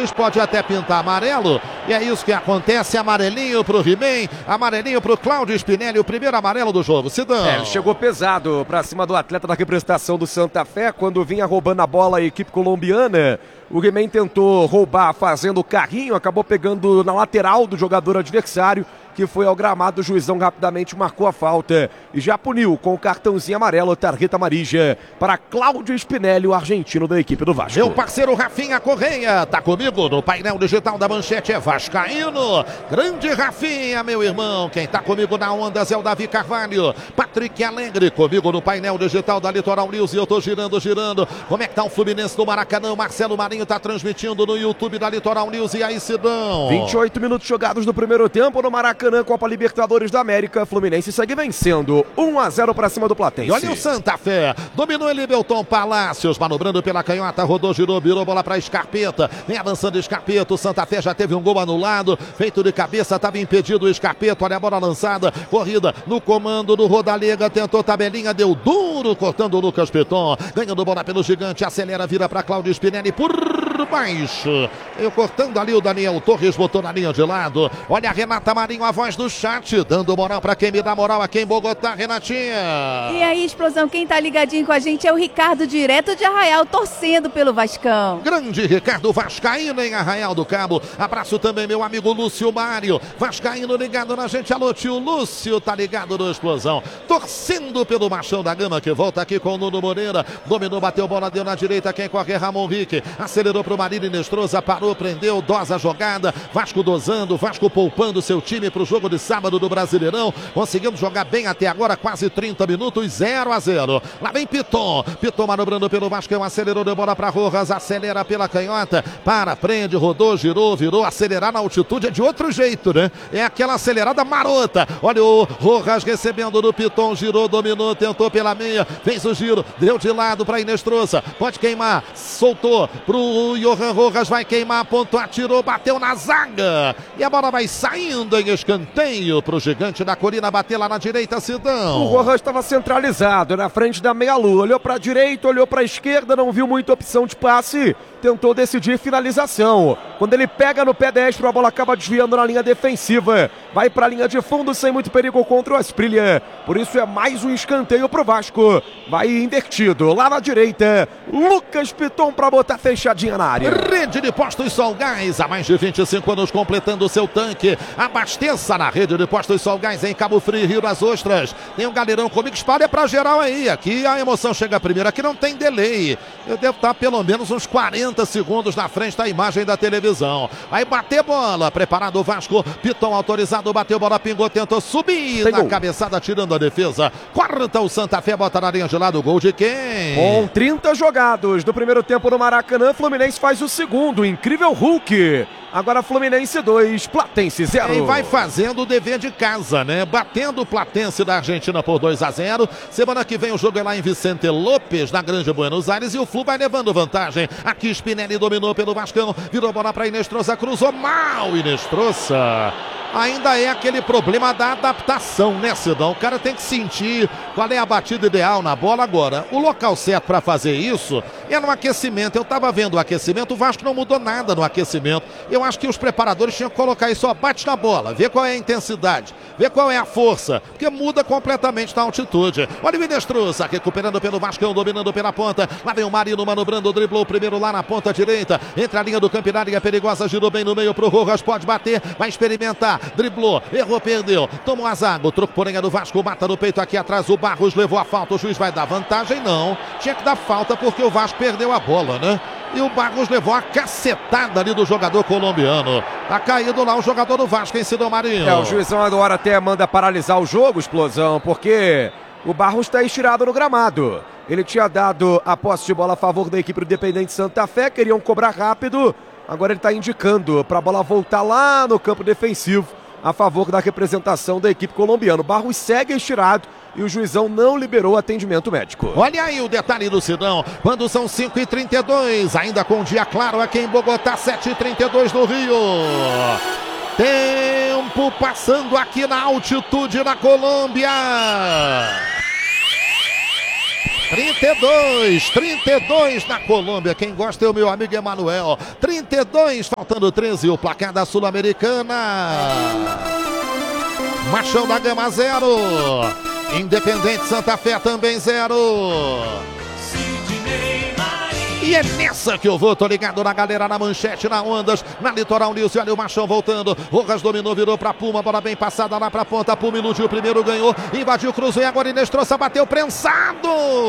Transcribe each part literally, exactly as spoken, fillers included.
juiz pode até pintar amarelo, e é isso que acontece. Amarelinho pro He-Man, amarelinho pro Cláudio Spinelli, o primeiro amarelo do jogo. Sidão. É, ele chegou pesado pra cima do atleta da representação do Santa Fé, quando vinha roubando a bola a equipe colombiana. O He-Man tentou roubar fazendo o carrinho, acabou pegando na lateral do jogador adversário, que foi ao gramado. O juizão rapidamente marcou a falta e já puniu com o cartãozinho amarelo, tarjeta amarilla para Cláudio Spinelli, o argentino da equipe do Vasco. Meu parceiro Rafinha Correia tá comigo no painel digital da Manchete, é vascaíno. Grande Rafinha, meu irmão. Quem tá comigo na Ondas é o Davi Carvalho. Patrick Alegre comigo no painel digital da Litoral News, e eu tô girando, girando. Como é que tá o Fluminense do Maracanã? Marcelo Marinho tá transmitindo no YouTube da Litoral News. E aí, Sidão? vinte e oito minutos jogados no primeiro tempo no Maracanã, Copa Libertadores da América. Fluminense segue vencendo um a zero para cima do Platense. E olha o Santa Fé, dominou ele, Belton Palácios, manobrando pela canhota, rodou, girou, virou, bola para Scarpeta, vem avançando Scarpeta. O Santa Fé já teve um gol anulado, feito de cabeça, estava impedido o Scarpeta. Olha a bola lançada, corrida no comando do Rodalega, tentou tabelinha, deu duro, cortando o Lucas Piton, ganhando bola pelo gigante, acelera, vira para Cláudio Spinelli por baixo, eu cortando ali o Daniel Torres, botou na linha de lado. Olha a Renata Marinho, a voz do chat, dando moral para quem me dá moral aqui em Bogotá, Renatinha. E aí, explosão, quem tá ligadinho com a gente é o Ricardo, direto de Arraial, torcendo pelo Vascão. Grande Ricardo Vascaíno em Arraial do Cabo. Abraço também meu amigo Lúcio Mário, vascaíno ligado na gente. Alô, tio Lúcio, tá ligado no Explosão, torcendo pelo Machão da Gama, que volta aqui com o Nuno Moreira. Dominou, bateu bola, deu na direita, quem corre Ramon Rick, acelerou pro Marília Nestrosa, parou, prendeu, dosa a jogada. Vasco dosando, Vasco poupando seu time pro jogo de sábado do Brasileirão, conseguindo jogar bem até agora, quase trinta minutos, zero a zero. Lá vem Piton, Piton manobrando pelo Vasco, acelerou, deu bola para Rojas, acelera pela canhota, para, prende, rodou, girou, virou. Acelerar na altitude é de outro jeito, né? É aquela acelerada marota. Olha o Rojas recebendo do Piton, girou, dominou, tentou pela meia, fez o giro, deu de lado para Inestrosa, pode queimar, soltou pro Johan Rojas, vai queimar, apontou, atirou, bateu na zaga e a bola vai saindo em escanteio pro gigante da colina bater lá na direita, Sidão. O Rojas estava centralizado na frente da meia-lua, olhou para a direita, olhou para a esquerda, não viu muita opção de passe, tentou decidir finalização. Quando ele pega no pé destro, a bola acaba desviando na linha defensiva, vai para a linha de fundo sem muito perigo contra o Asprilla. Por isso é mais um escanteio pro Vasco. Vai invertido lá na direita, Lucas Piton para botar fechadinha na área. Rede de Postos Solgás, há mais de vinte e cinco anos completando o seu tanque. Abasteça na Rede de Postos Solgás em Cabo Frio, Rio das Ostras. Tem um galerão comigo, espalha pra geral aí. Aqui a emoção chega primeiro, aqui não tem delay. Eu devo estar pelo menos uns quarenta segundos na frente da imagem da televisão. Aí bater bola, preparado o Vasco, Piton autorizado, bateu bola, pingou, tentou subir tem na gol. cabeçada, tirando a defesa. Corta o Santa Fé, bota na linha de lado, gol de quem? Com trinta jogados do primeiro tempo no Maracanã, Fluminense faz o segundo, incrível Hulk. Agora Fluminense dois, Platense zero. E vai fazendo o dever de casa, né? Batendo o Platense da Argentina por dois a zero. Semana que vem o jogo é lá em Vicente Lopes, na Grande Buenos Aires, e o Flu vai levando vantagem. Aqui Spinelli dominou pelo Vascão, virou bola para Inestrosa, cruzou mal Inestrosa. Ainda é aquele problema da adaptação, né, Sidão? O cara tem que sentir qual é a batida ideal na bola. Agora, o local certo para fazer isso é no aquecimento. Eu estava vendo o aquecimento, o Vasco não mudou nada no aquecimento. Eu acho que os preparadores tinham que colocar isso, ó, bate na bola, vê qual é a intensidade, vê qual é a força, porque muda completamente na altitude. Olha o Inestrosa, recuperando pelo Vascão, dominando pela ponta. Lá vem o Marino manobrando, driblou o primeiro lá na ponta direita, entre a linha do campo e na linha perigosa, girou bem no meio pro Rojas, pode bater, vai experimentar. Driblou, errou, perdeu, tomou a zaga, o troco porém é do Vasco, mata no peito aqui atrás, o Barros levou a falta, o juiz vai dar vantagem? Não, tinha que dar falta porque o Vasco perdeu a bola, né? E o Barros levou a cacetada ali do jogador colombiano. Tá caído lá o jogador do Vasco, em Sidão Marinho. É, o juizão agora até manda paralisar o jogo, Explosão, porque o Barros está estirado no gramado. Ele tinha dado a posse de bola a favor da equipe do Independente Santa Fé, queriam cobrar rápido. Agora ele está indicando para a bola voltar lá no campo defensivo a favor da representação da equipe colombiana. O Barros segue estirado e o juizão não liberou atendimento médico. Olha aí o detalhe do Sidão, quando são cinco e trinta e dois, ainda com dia claro aqui em Bogotá, sete e trinta e dois no Rio. Tempo passando aqui na altitude na Colômbia. trinta e dois, trinta e dois na Colômbia. Quem gosta é o meu amigo Emanuel. trinta e dois, faltando treze, o placar da Sul-Americana. Machão da Gama zero. Independente Santa Fé também zero. E é nessa que eu vou, tô ligado na galera, na manchete, na Ondas, na Litoral News. Olha o Machão voltando, Rojas dominou, virou pra Puma, bola bem passada lá pra ponta, Puma iludiu, primeiro ganhou, invadiu, cruzou e agora Inestrosa bateu prensado.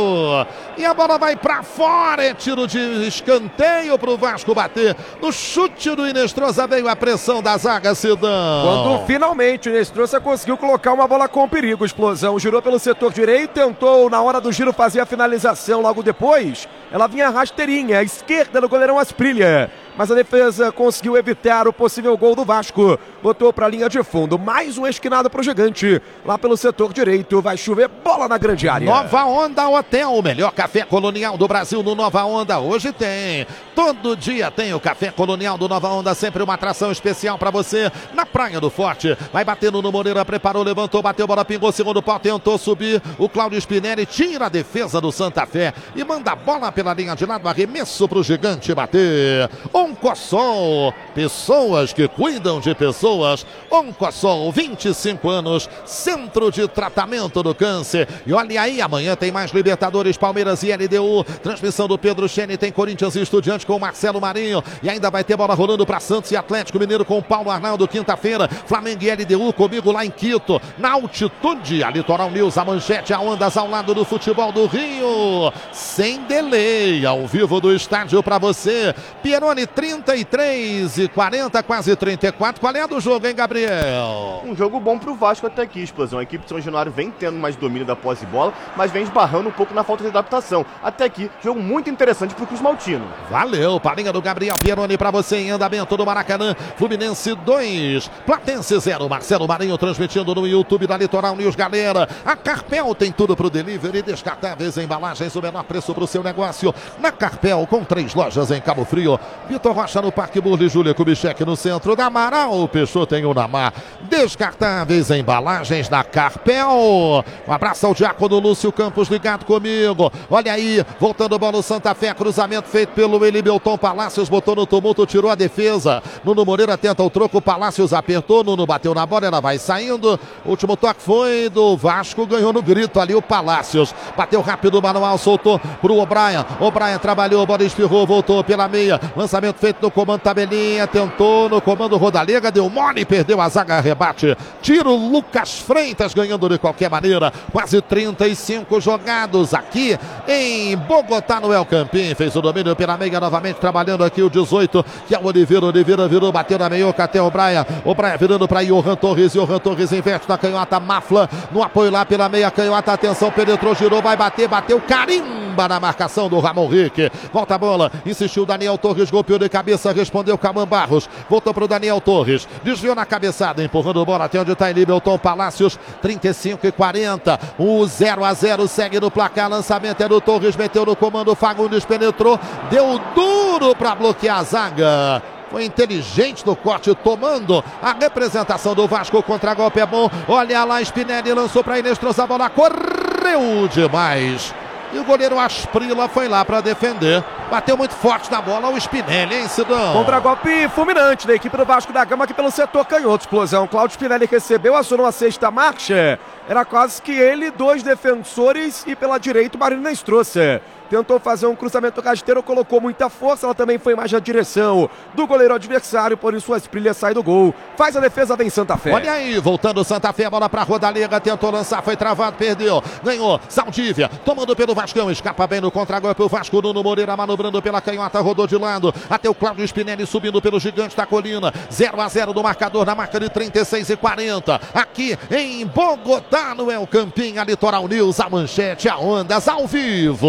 E a bola vai pra fora, é tiro de escanteio pro Vasco bater. No chute do Inestrosa veio a pressão da zaga, Sidão. Quando finalmente o Inestrosa conseguiu colocar uma bola com perigo, explosão, girou pelo setor direito, tentou na hora do giro fazer a finalização, logo depois ela vinha rasteirinha, à esquerda do goleirão Asprilha, mas a defesa conseguiu evitar o possível gol do Vasco, botou para a linha de fundo, mais um esquinado para o gigante, lá pelo setor direito, vai chover bola na grande área. Nova Onda Hotel, o melhor café colonial do Brasil no Nova Onda, hoje tem, todo dia tem o café colonial do Nova Onda, sempre uma atração especial para você, na Praia do Forte, vai batendo no Moreira, preparou, levantou, bateu, bola pingou, segundo pau, tentou subir, o Cláudio Spinelli tira a defesa do Santa Fé e manda a bola pela linha de lado, arremesso para o gigante bater. Oncossol, pessoas que cuidam de pessoas. Oncossol, vinte e cinco anos, Centro de Tratamento do Câncer. E olha aí, amanhã tem mais Libertadores, Palmeiras e L D U. Transmissão do Pedro Chene, tem Corinthians e Estudiantes com o Marcelo Marinho. E ainda vai ter bola rolando para Santos e Atlético Mineiro com o Paulo Arnaldo, quinta-feira. Flamengo e L D U comigo lá em Quito, na altitude. A Litoral News, a manchete, a Ondas ao lado do futebol do Rio. Sem delay, ao vivo do estádio para você. Pieroni, trinta e três e quarenta, quase trinta e quatro. Qual é a do jogo, hein, Gabriel? Um jogo bom pro Vasco até aqui, explosão. A equipe de São Januário vem tendo mais domínio da posse de bola, mas vem esbarrando um pouco na falta de adaptação. Até aqui, jogo muito interessante pro Cruz Maltino. Valeu, palinha do Gabriel Pieroni para você em andamento do Maracanã. Fluminense dois, Platense zero. Marcelo Marinho transmitindo no YouTube da Litoral News, galera. A Carpel tem tudo pro delivery, descartáveis, embalagens, o menor preço pro seu negócio. Na Carpel, com três lojas em Cabo Frio. Vitor Rocha no Parque Burle, Júlia Kubitschek no centro. Da Amaral, Peixoto em Unamar. Descartáveis, embalagens na Carpel. Um abraço ao Diácono Lúcio Campos ligado comigo. Olha aí, voltando bola no Santa Fé, cruzamento feito pelo Elibelton Palácios, botou no tumulto, tirou a defesa. Nuno Moreira tenta o troco, Palácios apertou, Nuno bateu na bola, ela vai saindo. Último toque foi do Vasco, ganhou no grito ali o Palácios. Bateu rápido o manual, soltou pro O'Brien. O'Brien trabalhou, bola espirrou, voltou pela meia. Lançamento feito no comando tabelinha, tentou no comando Rodalega, deu mole, perdeu a zaga, rebate. Tiro Lucas Freitas ganhando de qualquer maneira. Quase trinta e cinco jogados aqui em Bogotá, no El Campín. Fez o domínio pela meia, novamente trabalhando aqui o dezoito, que é o Oliveira. Oliveira virou, bateu na meioca até o O'Brien. O'Brien virando para Johan Torres. Johan Torres inverte na canhota, Mafla no apoio lá pela meia canhota. Atenção, penetrou, girou, vai bater, bateu, carimba na marcação do Ramon Rick. Volta a bola, insistiu Daniel Torres, golpeou de cabeça, respondeu Caman Barros. Voltou para o Daniel Torres, desviou na cabeçada, empurrando bola até onde está Elibelton Palácios. trinta e cinco e quarenta, o zero a zero segue no placar. Lançamento é do Torres, meteu no comando, Fagundes penetrou, deu duro para bloquear a zaga. Foi inteligente no corte, tomando a representação do Vasco. Contra-golpe é bom. Olha lá, Spinelli lançou para Inestrosa, a bola correu demais. E o goleiro Asprila foi lá para defender. Bateu muito forte na bola o Spinelli, hein, Sidão? Contra-golpe fulminante da equipe do Vasco da Gama aqui pelo setor canhoto. Explosão. Cláudio Spinelli recebeu, acionou a sexta marcha. Era quase que ele, dois defensores e pela direita o Marino Inestrosa. Tentou fazer um cruzamento rasteiro, colocou muita força, ela também foi mais na direção do goleiro adversário, por isso a Asprilha sai do gol. Faz a defesa, vem Santa Fé. Olha aí, voltando Santa Fé, bola pra Rodalega, tentou lançar, foi travado, perdeu, ganhou, Saldívia, tomando pelo Vascão, escapa bem no contra-golpe, o Vasco, Nuno Moreira manobrando pela canhota, rodou de lado, até o Cláudio Spinelli subindo pelo gigante da colina, zero a zero do marcador, na marca de trinta e seis e quarenta, aqui em Bogotá, no El Campín, a Litoral News, a manchete, a Ondas, ao vivo, ao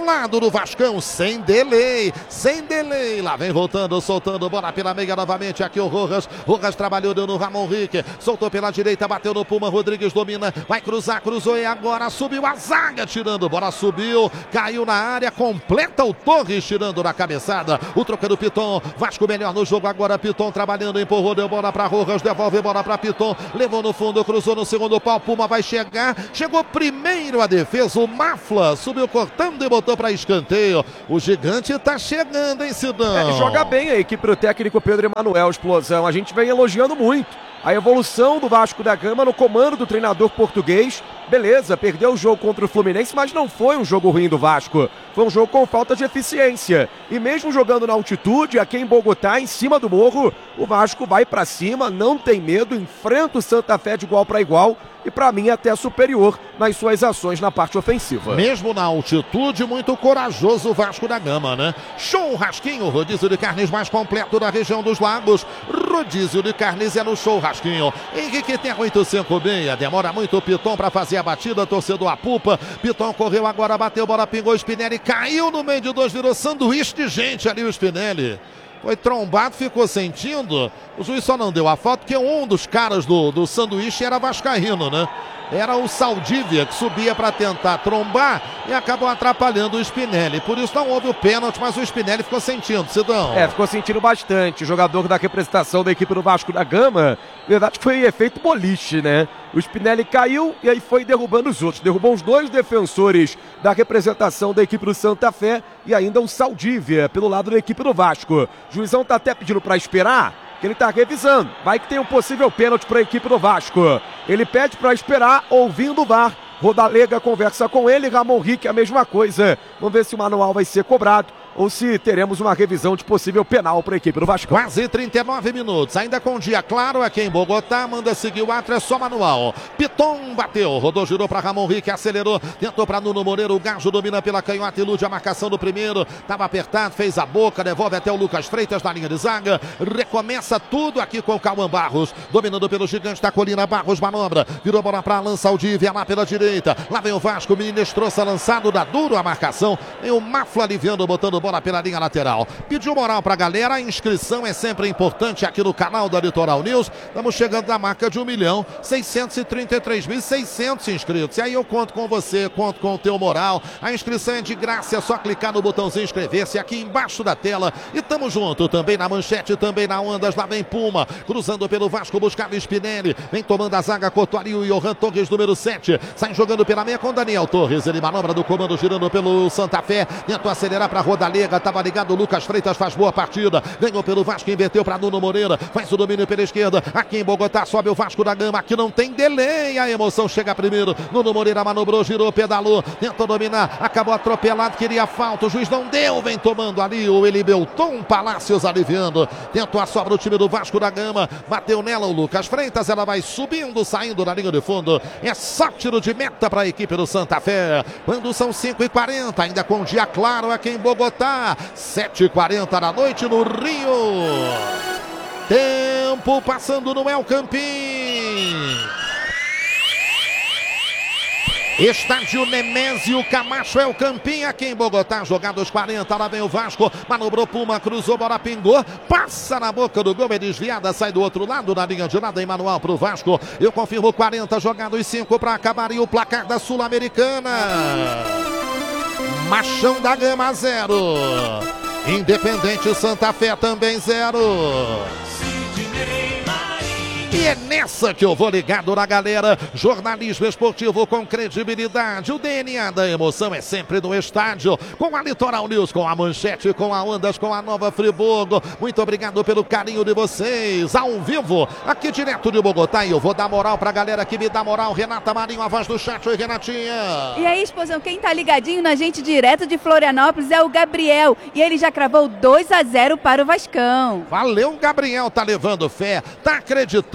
pro lado do Vascão, sem delay, sem delay. Lá vem voltando, soltando, bola pela meia novamente. Aqui o Rojas. Rojas trabalhou, deu no Ramon Rique. Soltou pela direita, bateu no Puma. Rodrigues domina, vai cruzar, cruzou e agora subiu a zaga, tirando. Bola subiu, caiu na área, completa o Torres, tirando na cabeçada. O troca do Piton. Vasco melhor no jogo agora. Piton trabalhando, empurrou, deu bola pra Rojas, devolve bola pra Piton. Levou no fundo, cruzou no segundo pau. Puma vai chegar. Chegou primeiro a defesa. O Mafla subiu cortando e botou para escanteio. O gigante tá chegando, hein, Sidão? É, joga bem a equipe do técnico Pedro Emanuel, Explosão. A gente vem elogiando muito a evolução do Vasco da Gama no comando do treinador português. Beleza, perdeu o jogo contra o Fluminense, mas não foi um jogo ruim do Vasco. Foi um jogo com falta de eficiência. E mesmo jogando na altitude, aqui em Bogotá, em cima do morro, o Vasco vai pra cima, não tem medo, enfrenta o Santa Fé de igual para igual. E pra mim até superior nas suas ações na parte ofensiva. Mesmo na altitude, muito corajoso o Vasco da Gama, né? Show Rasquinho, rodízio de carnes mais completo da região dos lagos. Rodízio de carnes é no Show Rasquinho. Henrique tem oito cinco seis, demora muito o Piton pra fazer a batida, torcedor a pupa. Piton correu agora, bateu, bola pingou, Spinelli caiu no meio de dois, virou sanduíche de gente ali o Spinelli. Foi trombado, ficou sentindo. O juiz só não deu a falta porque um dos caras do, do sanduíche era vascaíno, né? Era o Saldívia que subia para tentar trombar e acabou atrapalhando o Spinelli. Por isso não houve o pênalti, mas o Spinelli ficou sentindo, Sidão. É, ficou sentindo bastante. O jogador da representação da equipe do Vasco da Gama, na verdade foi efeito boliche, né? O Spinelli caiu e aí foi derrubando os outros. Derrubou os dois defensores da representação da equipe do Santa Fé e ainda o Saldívia pelo lado da equipe do Vasco. O juizão tá até pedindo para esperar, que ele tá revisando. Vai que tem um possível pênalti para a equipe do Vasco. Ele pede para esperar, ouvindo o V A R. Rodalega conversa com ele, Ramon Rique a mesma coisa. Vamos ver se o manual vai ser cobrado ou se teremos uma revisão de possível penal para a equipe do Vasco. Quase trinta e nove minutos, ainda com dia claro aqui em Bogotá, manda seguir o ato, é só manual. Piton bateu, rodou, girou para Ramon Rique, acelerou, tentou para Nuno Moreira, o Gajo domina pela canhota, ilude a marcação do primeiro, estava apertado, fez a boca, devolve até o Lucas Freitas na linha de zaga, recomeça tudo aqui com o Cauã Barros, dominando pelo gigante da colina, Barros manobra, virou bola para Alan Saldívia lá pela direita, lá vem o Vasco, o menino Estroça lançado, dá duro a marcação, tem o Mafla aliviando, botando bola pela linha lateral. Pediu moral pra galera, a inscrição é sempre importante aqui no canal da Litoral News. Estamos chegando na marca de um milhão seiscentos e trinta e três mil e seiscentos inscritos. E aí eu conto com você, conto com o teu moral. A inscrição é de graça, é só clicar no botãozinho inscrever-se aqui embaixo da tela. E tamo junto, também na manchete, também na Ondas. Lá vem Puma, cruzando pelo Vasco, buscando Spinelli. Vem tomando a zaga, Cotuari, o Johan Torres, número sete. Sai jogando pela meia com Daniel Torres. Ele manobra do comando, girando pelo Santa Fé. Tentou acelerar pra Rodalega. Tava ligado, o Lucas Freitas faz boa partida. Ganhou pelo Vasco, inverteu pra Nuno Moreira. Faz o domínio pela esquerda. Aqui em Bogotá, sobe o Vasco da Gama. Aqui não tem delay. A emoção chega primeiro. Nuno Moreira manobrou, girou, pedalou. Tentou dominar. Acabou atropelado. Queria falta. O juiz não deu. Vem tomando ali o Elibelton Palácios aliviando. Tentou a sobra o time do Vasco da Gama. Bateu nela o Lucas Freitas. Ela vai subindo, saindo na linha de fundo. É só tiro de meta para a equipe do Santa Fé. Quando são cinco e quarenta, ainda com dia claro aqui em Bogotá. sete e quarenta da noite no Rio. Tempo passando no El Campín. Estádio Nemésio Camacho, El Campín, aqui em Bogotá, jogados quarenta, lá vem o Vasco, manobrou Puma, cruzou, bola pingou, passa na boca do gol, é desviada, sai do outro lado, na linha de nada, em manual pro Vasco, eu confirmo quarenta, jogados cinco para acabar e o placar da Sul-Americana. Machão da Gama zero, Independente Santa Fé também zero. E é nessa que eu vou ligado na galera. Jornalismo esportivo com credibilidade. O D N A da emoção é sempre no estádio. Com a Litoral News, com a Manchete, com a Ondas, com a Nova Friburgo. Muito obrigado pelo carinho de vocês. Ao vivo, aqui direto de Bogotá. E eu vou dar moral pra galera que me dá moral. Renata Marinho, a voz do chat. Oi, Renatinha. E aí, esposão, quem tá ligadinho na gente direto de Florianópolis é o Gabriel. E ele já cravou dois a zero para o Vascão. Valeu, Gabriel. Tá levando fé. Tá acreditando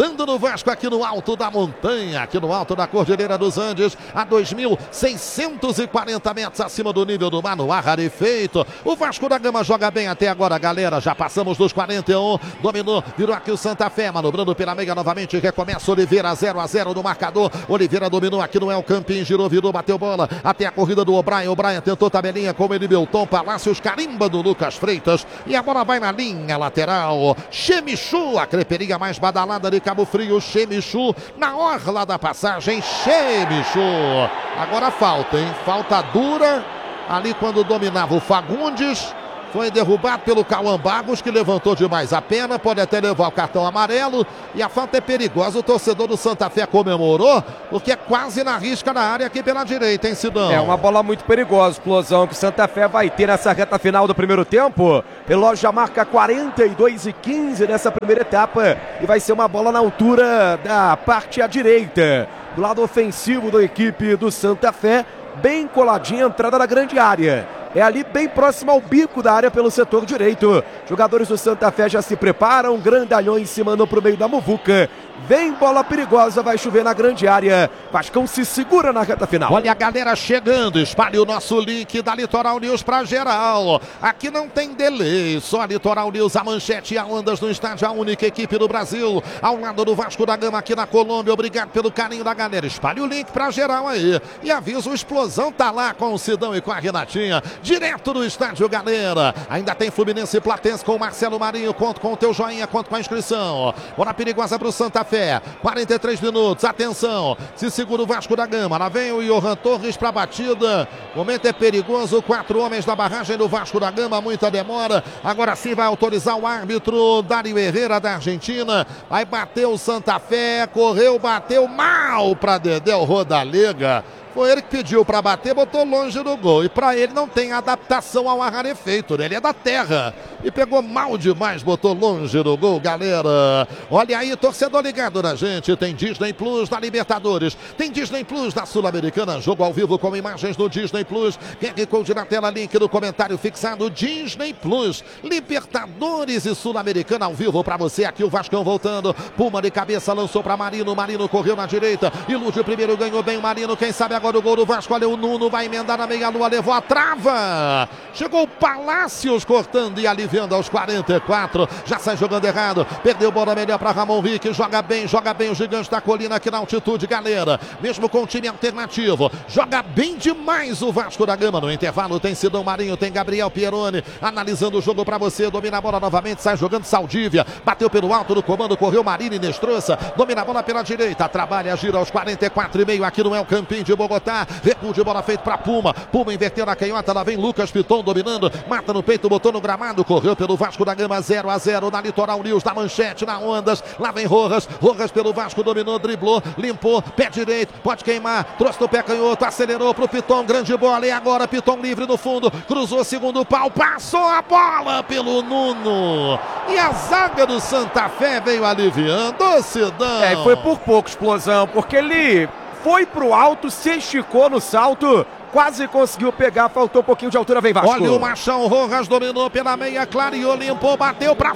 chegando no Vasco aqui no alto da montanha, aqui no alto da Cordilheira dos Andes, a dois mil seiscentos e quarenta metros acima do nível do mar, no ar rarefeito. O Vasco da Gama joga bem até agora, galera. Já passamos dos quarenta e um, dominou, virou aqui o Santa Fé, manobrando pela meia novamente, recomeça Oliveira, zero a zero no marcador. Oliveira dominou aqui no El Campín, girou, virou, bateu bola, até a corrida do O'Brien. O'Brien tentou tabelinha com ele, Belton, Palácios, carimba do Lucas Freitas, e a bola vai na linha lateral. Chemichu, a creperinha mais badalada de Cabo Frio, Chemichu, na orla da passagem, Chemichu. Agora falta, hein? Falta dura, ali quando dominava o Fagundes. Foi derrubado pelo Cauã Bagos, que levantou demais a pena, pode até levar o cartão amarelo, e a falta é perigosa. O torcedor do Santa Fé comemorou, porque é quase na risca da área aqui pela direita, hein, Sidão? É uma bola muito perigosa, explosão que o Santa Fé vai ter nessa reta final do primeiro tempo. Relógio já marca quarenta e dois e quinze nessa primeira etapa, e vai ser uma bola na altura da parte à direita, do lado ofensivo da equipe do Santa Fé, bem coladinha a entrada da grande área. É ali bem próximo ao bico da área pelo setor direito. Jogadores do Santa Fé já se preparam. Grandalhões se mandam pro meio da muvuca. Vem bola perigosa, vai chover na grande área. Vascão se segura na reta final. Olha a galera chegando, espalhe o nosso link da Litoral News pra geral. Aqui não tem delay, só a Litoral News, a manchete e a Ondas no estádio, a única equipe do Brasil. Ao lado do Vasco da Gama aqui na Colômbia. Obrigado pelo carinho da galera. Espalhe o link pra geral aí. E avisa, o Explosão tá lá com o Sidão e com a Renatinha. Direto do estádio, galera. Ainda tem Fluminense e Platense com o Marcelo Marinho. Conto com o teu joinha, conto com a inscrição. Bola perigosa pro Santa Fé. quarenta e três minutos, atenção. Se segura o Vasco da Gama. Lá vem o Johan Torres pra batida. O momento é perigoso. Quatro homens da barragem do Vasco da Gama. Muita demora. Agora sim vai autorizar o árbitro Dário Herrera da Argentina. Vai bater o Santa Fé. Correu, bateu mal pra Dedéu Rodalega. Foi ele que pediu para bater, botou longe do gol. E para ele não tem adaptação ao ar rarefeito, né? Ele é da terra. E pegou mal demais, botou longe do gol, galera. Olha aí, torcedor ligado na gente. Tem Disney Plus da Libertadores. Tem Disney Plus da Sul-Americana. Jogo ao vivo com imagens do Disney Plus. Q R Code na tela, link no comentário fixado. Disney Plus. Libertadores e Sul-Americana ao vivo para você. Aqui o Vascão voltando. Puma de cabeça, lançou para Marino. Marino correu na direita. Ilude o primeiro, ganhou bem o Marino. Quem sabe agora o gol do Vasco, olha o Nuno, vai emendar na meia-lua, levou a trava. Chegou o Palácios cortando e aliviando aos quarenta e quatro. Já sai jogando errado, perdeu bola melhor para Ramon Rick, joga bem, joga bem o gigante da colina aqui na altitude, galera. Mesmo com o time alternativo, joga bem demais o Vasco da Gama. No intervalo tem Sidão Marinho, tem Gabriel Pieroni, analisando o jogo para você, domina a bola novamente, sai jogando Saldívia, bateu pelo alto do comando, correu Marini e Nestroça, domina a bola pela direita, trabalha, gira aos quarenta e quatro e meio aqui no El Campín de Bogotá. Recuo de bola feito para Puma. Puma inverteu na canhota. Lá vem Lucas Piton dominando. Mata no peito, botou no gramado. Correu pelo Vasco da Gama. zero a zero na Litoral News, na manchete, na Ondas. Lá vem Rojas. Rojas pelo Vasco dominou, driblou, limpou. Pé direito, pode queimar. Trouxe no pé canhoto, acelerou pro Piton. Grande bola. E agora Piton livre no fundo. Cruzou segundo pau. Passou a bola pelo Nuno. E a zaga do Santa Fé veio aliviando. Sidão. É, foi por pouco, Explosão, porque ele foi pro alto, se esticou no salto, quase conseguiu pegar, faltou um pouquinho de altura, vem Vasco. Olha o Machão, Rojas dominou pela meia, clareou, limpou, bateu pra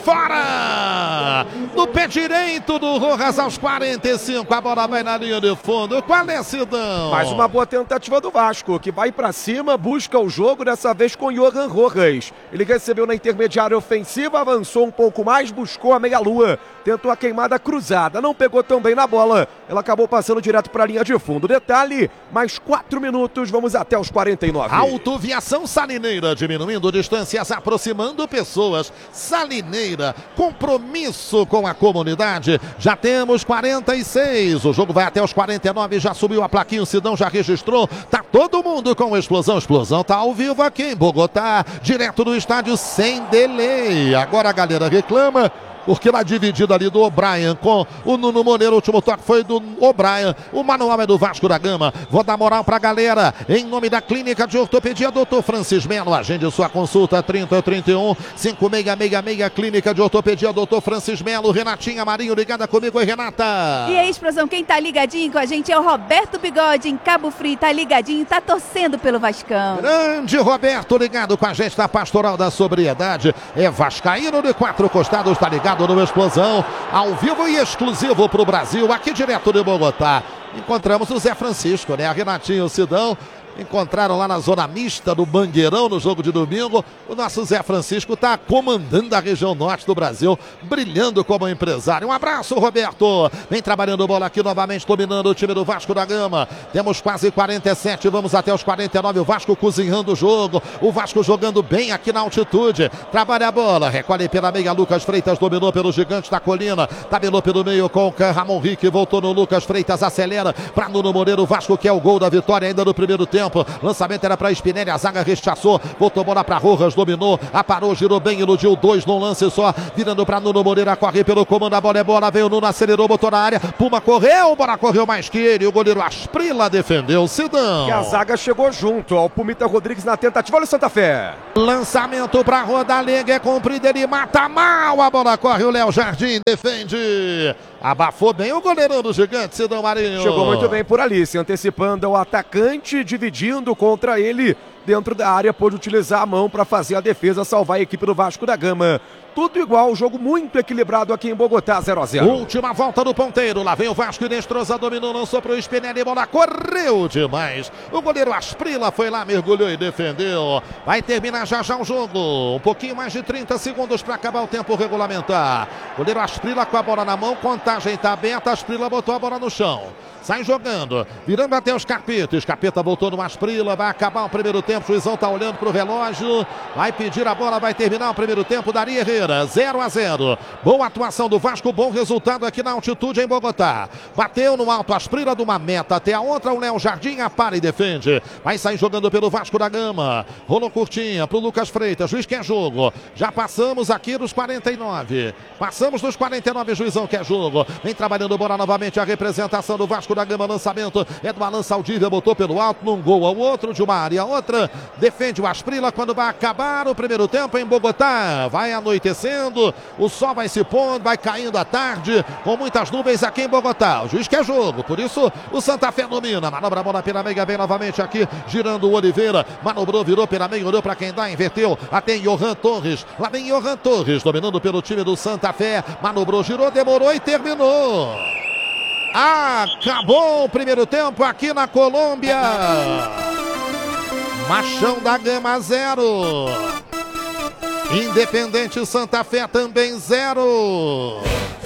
fora. No pé direito do Rojas aos quarenta e cinco, a bola vai na linha de fundo. Qual é, Sidão? Mais uma boa tentativa do Vasco, que vai pra cima, busca o jogo, dessa vez com Johan Rojas. Ele recebeu na intermediária ofensiva, avançou um pouco mais, buscou a meia-lua, tentou a queimada cruzada, não pegou tão bem na bola, ela acabou passando direto pra linha de fundo. Detalhe, mais quatro minutos, vamos até os quarenta e nove. Autoviação Salineira, diminuindo distâncias, aproximando pessoas. Salineira, compromisso com a comunidade. Já temos quarenta e seis, o jogo vai até os quarenta e nove, já subiu a plaquinha, o Sidão já registrou. Tá todo mundo com Explosão. Explosão tá ao vivo aqui em Bogotá, direto do estádio sem delay. Agora a galera reclama, porque na dividida ali do O'Brien com o Nuno Moneiro, o último toque foi do O'Brien, o manual é do Vasco da Gama. Vou dar moral pra galera, em nome da Clínica de Ortopedia doutor Francis Melo. Agende sua consulta, trinta, trinta e um, cinco seis seis seis, Clínica de Ortopedia doutor Francis Melo. Renatinha Marinho ligada comigo, oi Renata. E aí, Explosão, quem tá ligadinho com a gente é o Roberto Bigode, em Cabo Frio, tá ligadinho, tá torcendo pelo Vascão. Grande Roberto ligado com a gente na Pastoral da Sobriedade, é vascaíno de quatro costados, tá ligado ligado no Explosão, ao vivo e exclusivo para o Brasil, aqui direto de Bogotá. Encontramos o Zé Francisco, né? A Renatinha e o Sidão encontraram lá na zona mista do Mangueirão no jogo de domingo. O nosso Zé Francisco está comandando a região norte do Brasil, brilhando como empresário. Um abraço, Roberto. Vem trabalhando bola aqui novamente, dominando o time do Vasco da Gama. Temos quase quarenta e sete, vamos até os quarenta e nove. O Vasco cozinhando o jogo. O Vasco jogando bem aqui na altitude. Trabalha a bola, recolhe pela meia. Lucas Freitas dominou pelo Gigante da Colina. Tabelou pelo meio com o Ramon Rick. Voltou no Lucas Freitas, acelera para Nuno Moreira. O Vasco quer o gol da vitória ainda no primeiro tempo. Lançamento era para Spinelli, a zaga rechaçou, voltou bola para Rojas, dominou, aparou, girou bem, iludiu dois num lance só, virando para Nuno Moreira, corre pelo comando, a bola é bola, veio Nuno, acelerou, botou na área, Puma correu, bola correu mais que ele, o goleiro Asprila defendeu, Sidão. E a zaga chegou junto, ao Pumita Rodrigues na tentativa, olha o Santa Fé. Lançamento para Rodalenga, é cumprido, ele mata mal, a bola corre, o Léo Jardim defende. Abafou bem o goleirão do Gigante, Sidão Marinho. Chegou muito bem por ali, se antecipando ao atacante, dividindo contra ele. Dentro da área, pôde utilizar a mão para fazer a defesa, salvar a equipe do Vasco da Gama. Tudo igual, jogo muito equilibrado aqui em Bogotá, zero a zero. Última volta do ponteiro, lá vem o Vasco, Inestrosa dominou, lançou para o Spinelli, bola correu demais. O goleiro Asprila foi lá, mergulhou e defendeu. Vai terminar já já o jogo. Um pouquinho mais de trinta segundos para acabar o tempo regulamentar. Goleiro Asprila com a bola na mão, contagem está aberta, Asprila botou a bola no chão. Sai jogando, virando até os Carpetas. Carpeta voltou no Asprila, vai acabar o primeiro tempo. O juizão está olhando para o relógio, vai pedir a bola, vai terminar o primeiro tempo. Daria Herrera, zero a zero. Boa atuação do Vasco, bom resultado aqui na altitude em Bogotá. Bateu no alto Asprila de uma meta até a outra. O Léo Jardim apara e defende. Vai sair jogando pelo Vasco da Gama. Rolou curtinha para o Lucas Freitas. Juiz quer jogo. Já passamos aqui dos quarenta e nove. Passamos dos quarenta e nove, juizão quer jogo. Vem trabalhando bola novamente a representação do Vasco da Gama, lançamento é do Alan Saldívia, botou pelo alto, num gol ao outro, de uma área a outra, defende o Asprila quando vai acabar o primeiro tempo em Bogotá. Vai anoitecendo, o sol vai se pondo, vai caindo à tarde, com muitas nuvens aqui em Bogotá. O juiz quer jogo, por isso o Santa Fé domina, manobra a bola pela meia, vem novamente aqui, girando o Oliveira, manobrou, virou pela meia, olhou para quem dá, inverteu, até Johan Torres, lá vem Johan Torres, dominando pelo time do Santa Fé, manobrou, girou, demorou e terminou. Acabou o primeiro tempo aqui na Colômbia. Machão da Gama zero. Independente Santa Fé também zero.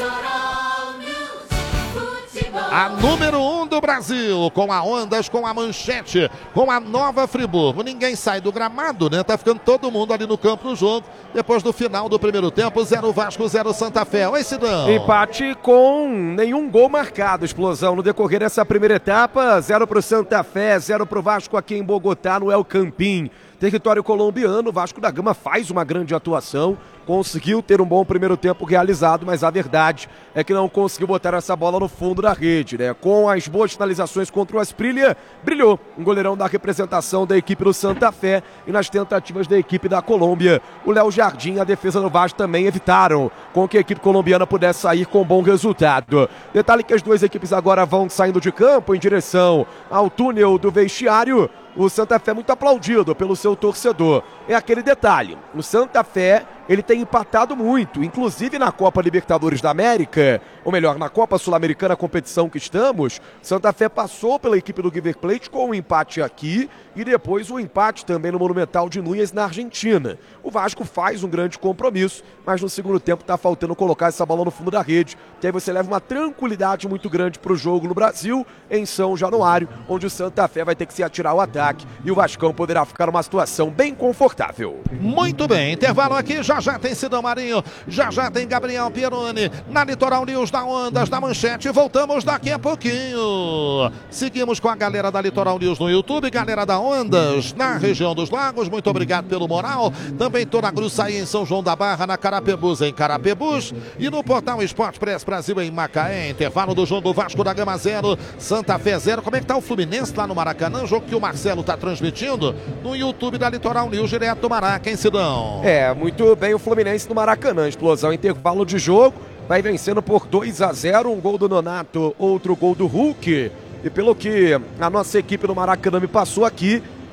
A número um do Brasil, com a Ondas, com a Manchete, com a Nova Friburgo. Ninguém sai do gramado, né? Tá ficando todo mundo ali no campo do jogo. Depois do final do primeiro tempo, zero Vasco, zero Santa Fé. Oi, Sidão. Empate com nenhum gol marcado. Explosão no decorrer dessa primeira etapa. Zero pro Santa Fé, zero pro Vasco aqui em Bogotá, no El Campín. Território colombiano, o Vasco da Gama faz uma grande atuação, conseguiu ter um bom primeiro tempo realizado, mas a verdade é que não conseguiu botar essa bola no fundo da rede, né? Com as boas finalizações contra o Asprilla, brilhou um goleirão da representação da equipe do Santa Fé e nas tentativas da equipe da Colômbia. O Léo Jardim e a defesa do Vasco também evitaram com que a equipe colombiana pudesse sair com bom resultado. Detalhe que as duas equipes agora vão saindo de campo em direção ao túnel do vestiário. O Santa Fé muito aplaudido pelo seu torcedor. É aquele detalhe, o Santa Fé, ele tem empatado muito, inclusive na Copa Libertadores da América, ou melhor, na Copa Sul-Americana, competição que estamos, Santa Fé passou pela equipe do River Plate com um empate aqui e depois um empate também no Monumental de Núñez na Argentina. O Vasco faz um grande compromisso, mas no segundo tempo está faltando colocar essa bola no fundo da rede, que aí você leva uma tranquilidade muito grande para o jogo no Brasil, em São Januário, onde o Santa Fé vai ter que se atirar ao ataque e o Vascão poderá ficar numa situação bem confortável. Muito bem, intervalo aqui, já já tem Sidão Marinho, já já tem Gabriel Pieroni, na Litoral News da Ondas, da Manchete, voltamos daqui a pouquinho. Seguimos com a galera da Litoral News no YouTube, galera da Ondas, na região dos Lagos, muito obrigado pelo moral, também toda a Gruçaí em São João da Barra, na Carapebus em Carapebus, e no portal Esporte Press Brasil em Macaé, intervalo do jogo Vasco da Gama zero, Santa Fé zero. Como é que tá o Fluminense lá no Maracanã, jogo que o Marcelo tá transmitindo no YouTube da Litoral News, direto do Maraca, hein, Sidão? É, muito bem o Fluminense no Maracanã, explosão, intervalo de jogo, vai vencendo por dois a zero, um gol do Nonato, outro gol do Hulk, e pelo que a nossa equipe no Maracanã me passou aqui,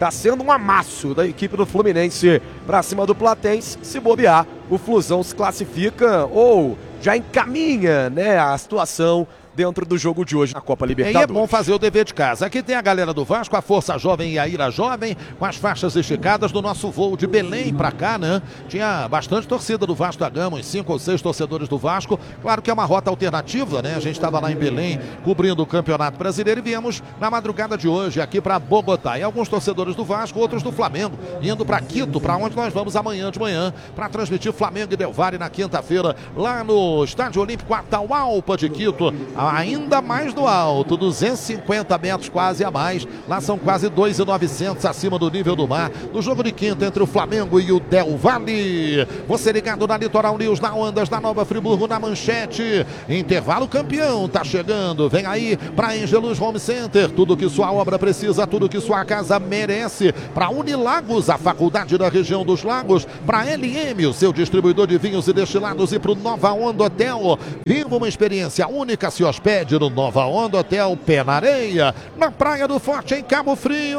Tá sendo um amasso da equipe do Fluminense para cima do Platense. Se bobear, o Flusão se classifica ou já encaminha, né, a situação dentro do jogo de hoje na Copa Libertadores. E é bom fazer o dever de casa. Aqui tem a galera do Vasco, a Força Jovem e a Ira Jovem, com as faixas esticadas do nosso voo de Belém pra cá, né? Tinha bastante torcida do Vasco da Gama, uns cinco ou seis torcedores do Vasco. Claro que é uma rota alternativa, né? A gente estava lá em Belém, cobrindo o Campeonato Brasileiro, e viemos na madrugada de hoje aqui para Bogotá. E alguns torcedores do Vasco, outros do Flamengo, indo para Quito, para onde nós vamos amanhã de manhã, para transmitir Flamengo e Del Valle na quinta-feira, lá no Estádio Olímpico Atahualpa de Quito. Ainda mais no alto, duzentos e cinquenta metros quase a mais. Lá são quase dois mil e novecentos acima do nível do mar. No jogo de quinta entre o Flamengo e o Del Valle. Você ligado na Litoral News, na Ondas, na Nova Friburgo, na Manchete. Intervalo campeão, tá chegando. Vem aí para Angelus Home Center. Tudo que sua obra precisa, tudo que sua casa merece. Para Unilagos, a faculdade da região dos lagos. Para L M, o seu distribuidor de vinhos e destilados. E para o Nova Onda Hotel. Viva uma experiência única, se hospede no Nova Onda Hotel, pé na areia, na Praia do Forte, em Cabo Frio.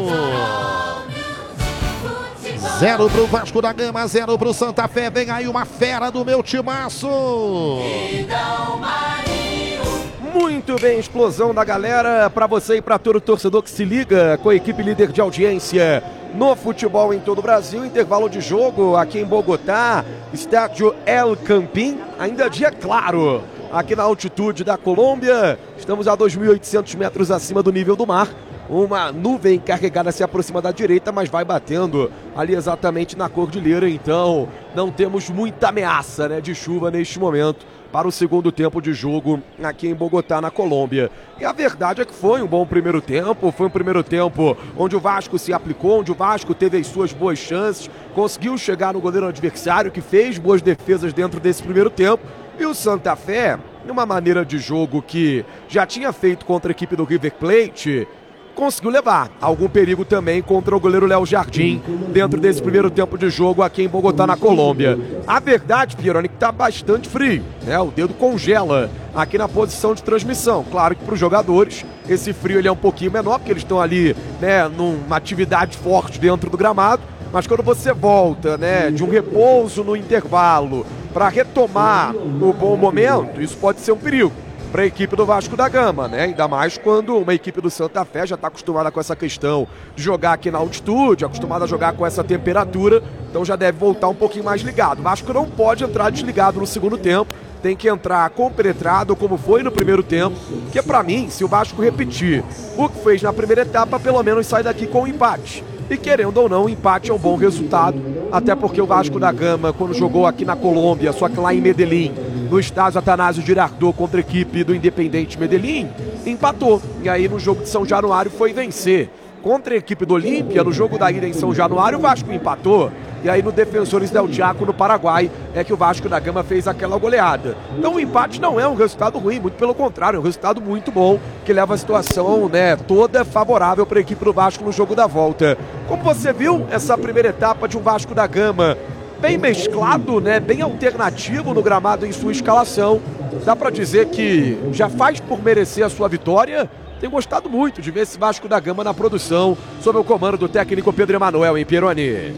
Zero pro Vasco da Gama, zero pro Santa Fé. Vem aí uma fera do meu timaço. Muito bem, explosão da galera para você e para todo torcedor que se liga com a equipe líder de audiência no futebol em todo o Brasil. Intervalo de jogo aqui em Bogotá, estádio El Campín, ainda dia claro. Aqui na altitude da Colômbia, estamos a dois mil e oitocentos metros acima do nível do mar. Uma nuvem carregada se aproxima da direita, mas vai batendo ali exatamente na cordilheira. Então, não temos muita ameaça, né, de chuva neste momento para o segundo tempo de jogo aqui em Bogotá, na Colômbia. E a verdade é que foi um bom primeiro tempo. Foi um primeiro tempo onde o Vasco se aplicou, onde o Vasco teve as suas boas chances, conseguiu chegar no goleiro adversário, que fez boas defesas dentro desse primeiro tempo. E o Santa Fé, numa maneira de jogo que já tinha feito contra a equipe do River Plate, conseguiu levar algum perigo também contra o goleiro Léo Jardim dentro desse primeiro tempo de jogo aqui em Bogotá, na Colômbia. A verdade, Pieroni, que está bastante frio, né? O dedo congela aqui na posição de transmissão. Claro que para os jogadores esse frio ele é um pouquinho menor, porque eles estão ali, né, numa atividade forte dentro do gramado. Mas quando você volta, né, de um repouso no intervalo para retomar o bom momento, isso pode ser um perigo para a equipe do Vasco da Gama, né? Ainda mais quando uma equipe do Santa Fé já está acostumada com essa questão de jogar aqui na altitude, acostumada a jogar com essa temperatura, então já deve voltar um pouquinho mais ligado. O Vasco não pode entrar desligado no segundo tempo, tem que entrar compenetrado, como foi no primeiro tempo, que para mim, se o Vasco repetir o que fez na primeira etapa, pelo menos sai daqui com um empate. E querendo ou não, o empate é um bom resultado, até porque o Vasco da Gama, quando jogou aqui na Colômbia, só que lá em Medellín, no estádio Atanásio Girardot contra a equipe do Independente Medellín, empatou. E aí no jogo de São Januário foi vencer. Contra a equipe do Olímpia, no jogo da ida em São Januário, o Vasco empatou. E aí no Defensores del Chaco, no Paraguai, é que o Vasco da Gama fez aquela goleada. Então o empate não é um resultado ruim, muito pelo contrário, é um resultado muito bom, que leva a situação, né, toda favorável para a equipe do Vasco no jogo da volta. Como você viu, essa primeira etapa de um Vasco da Gama bem mesclado, né, bem alternativo no gramado em sua escalação. Dá para dizer que já faz por merecer a sua vitória. Tenho gostado muito de ver esse Vasco da Gama na produção, sob o comando do técnico Pedro Emanuel, em Pieroni.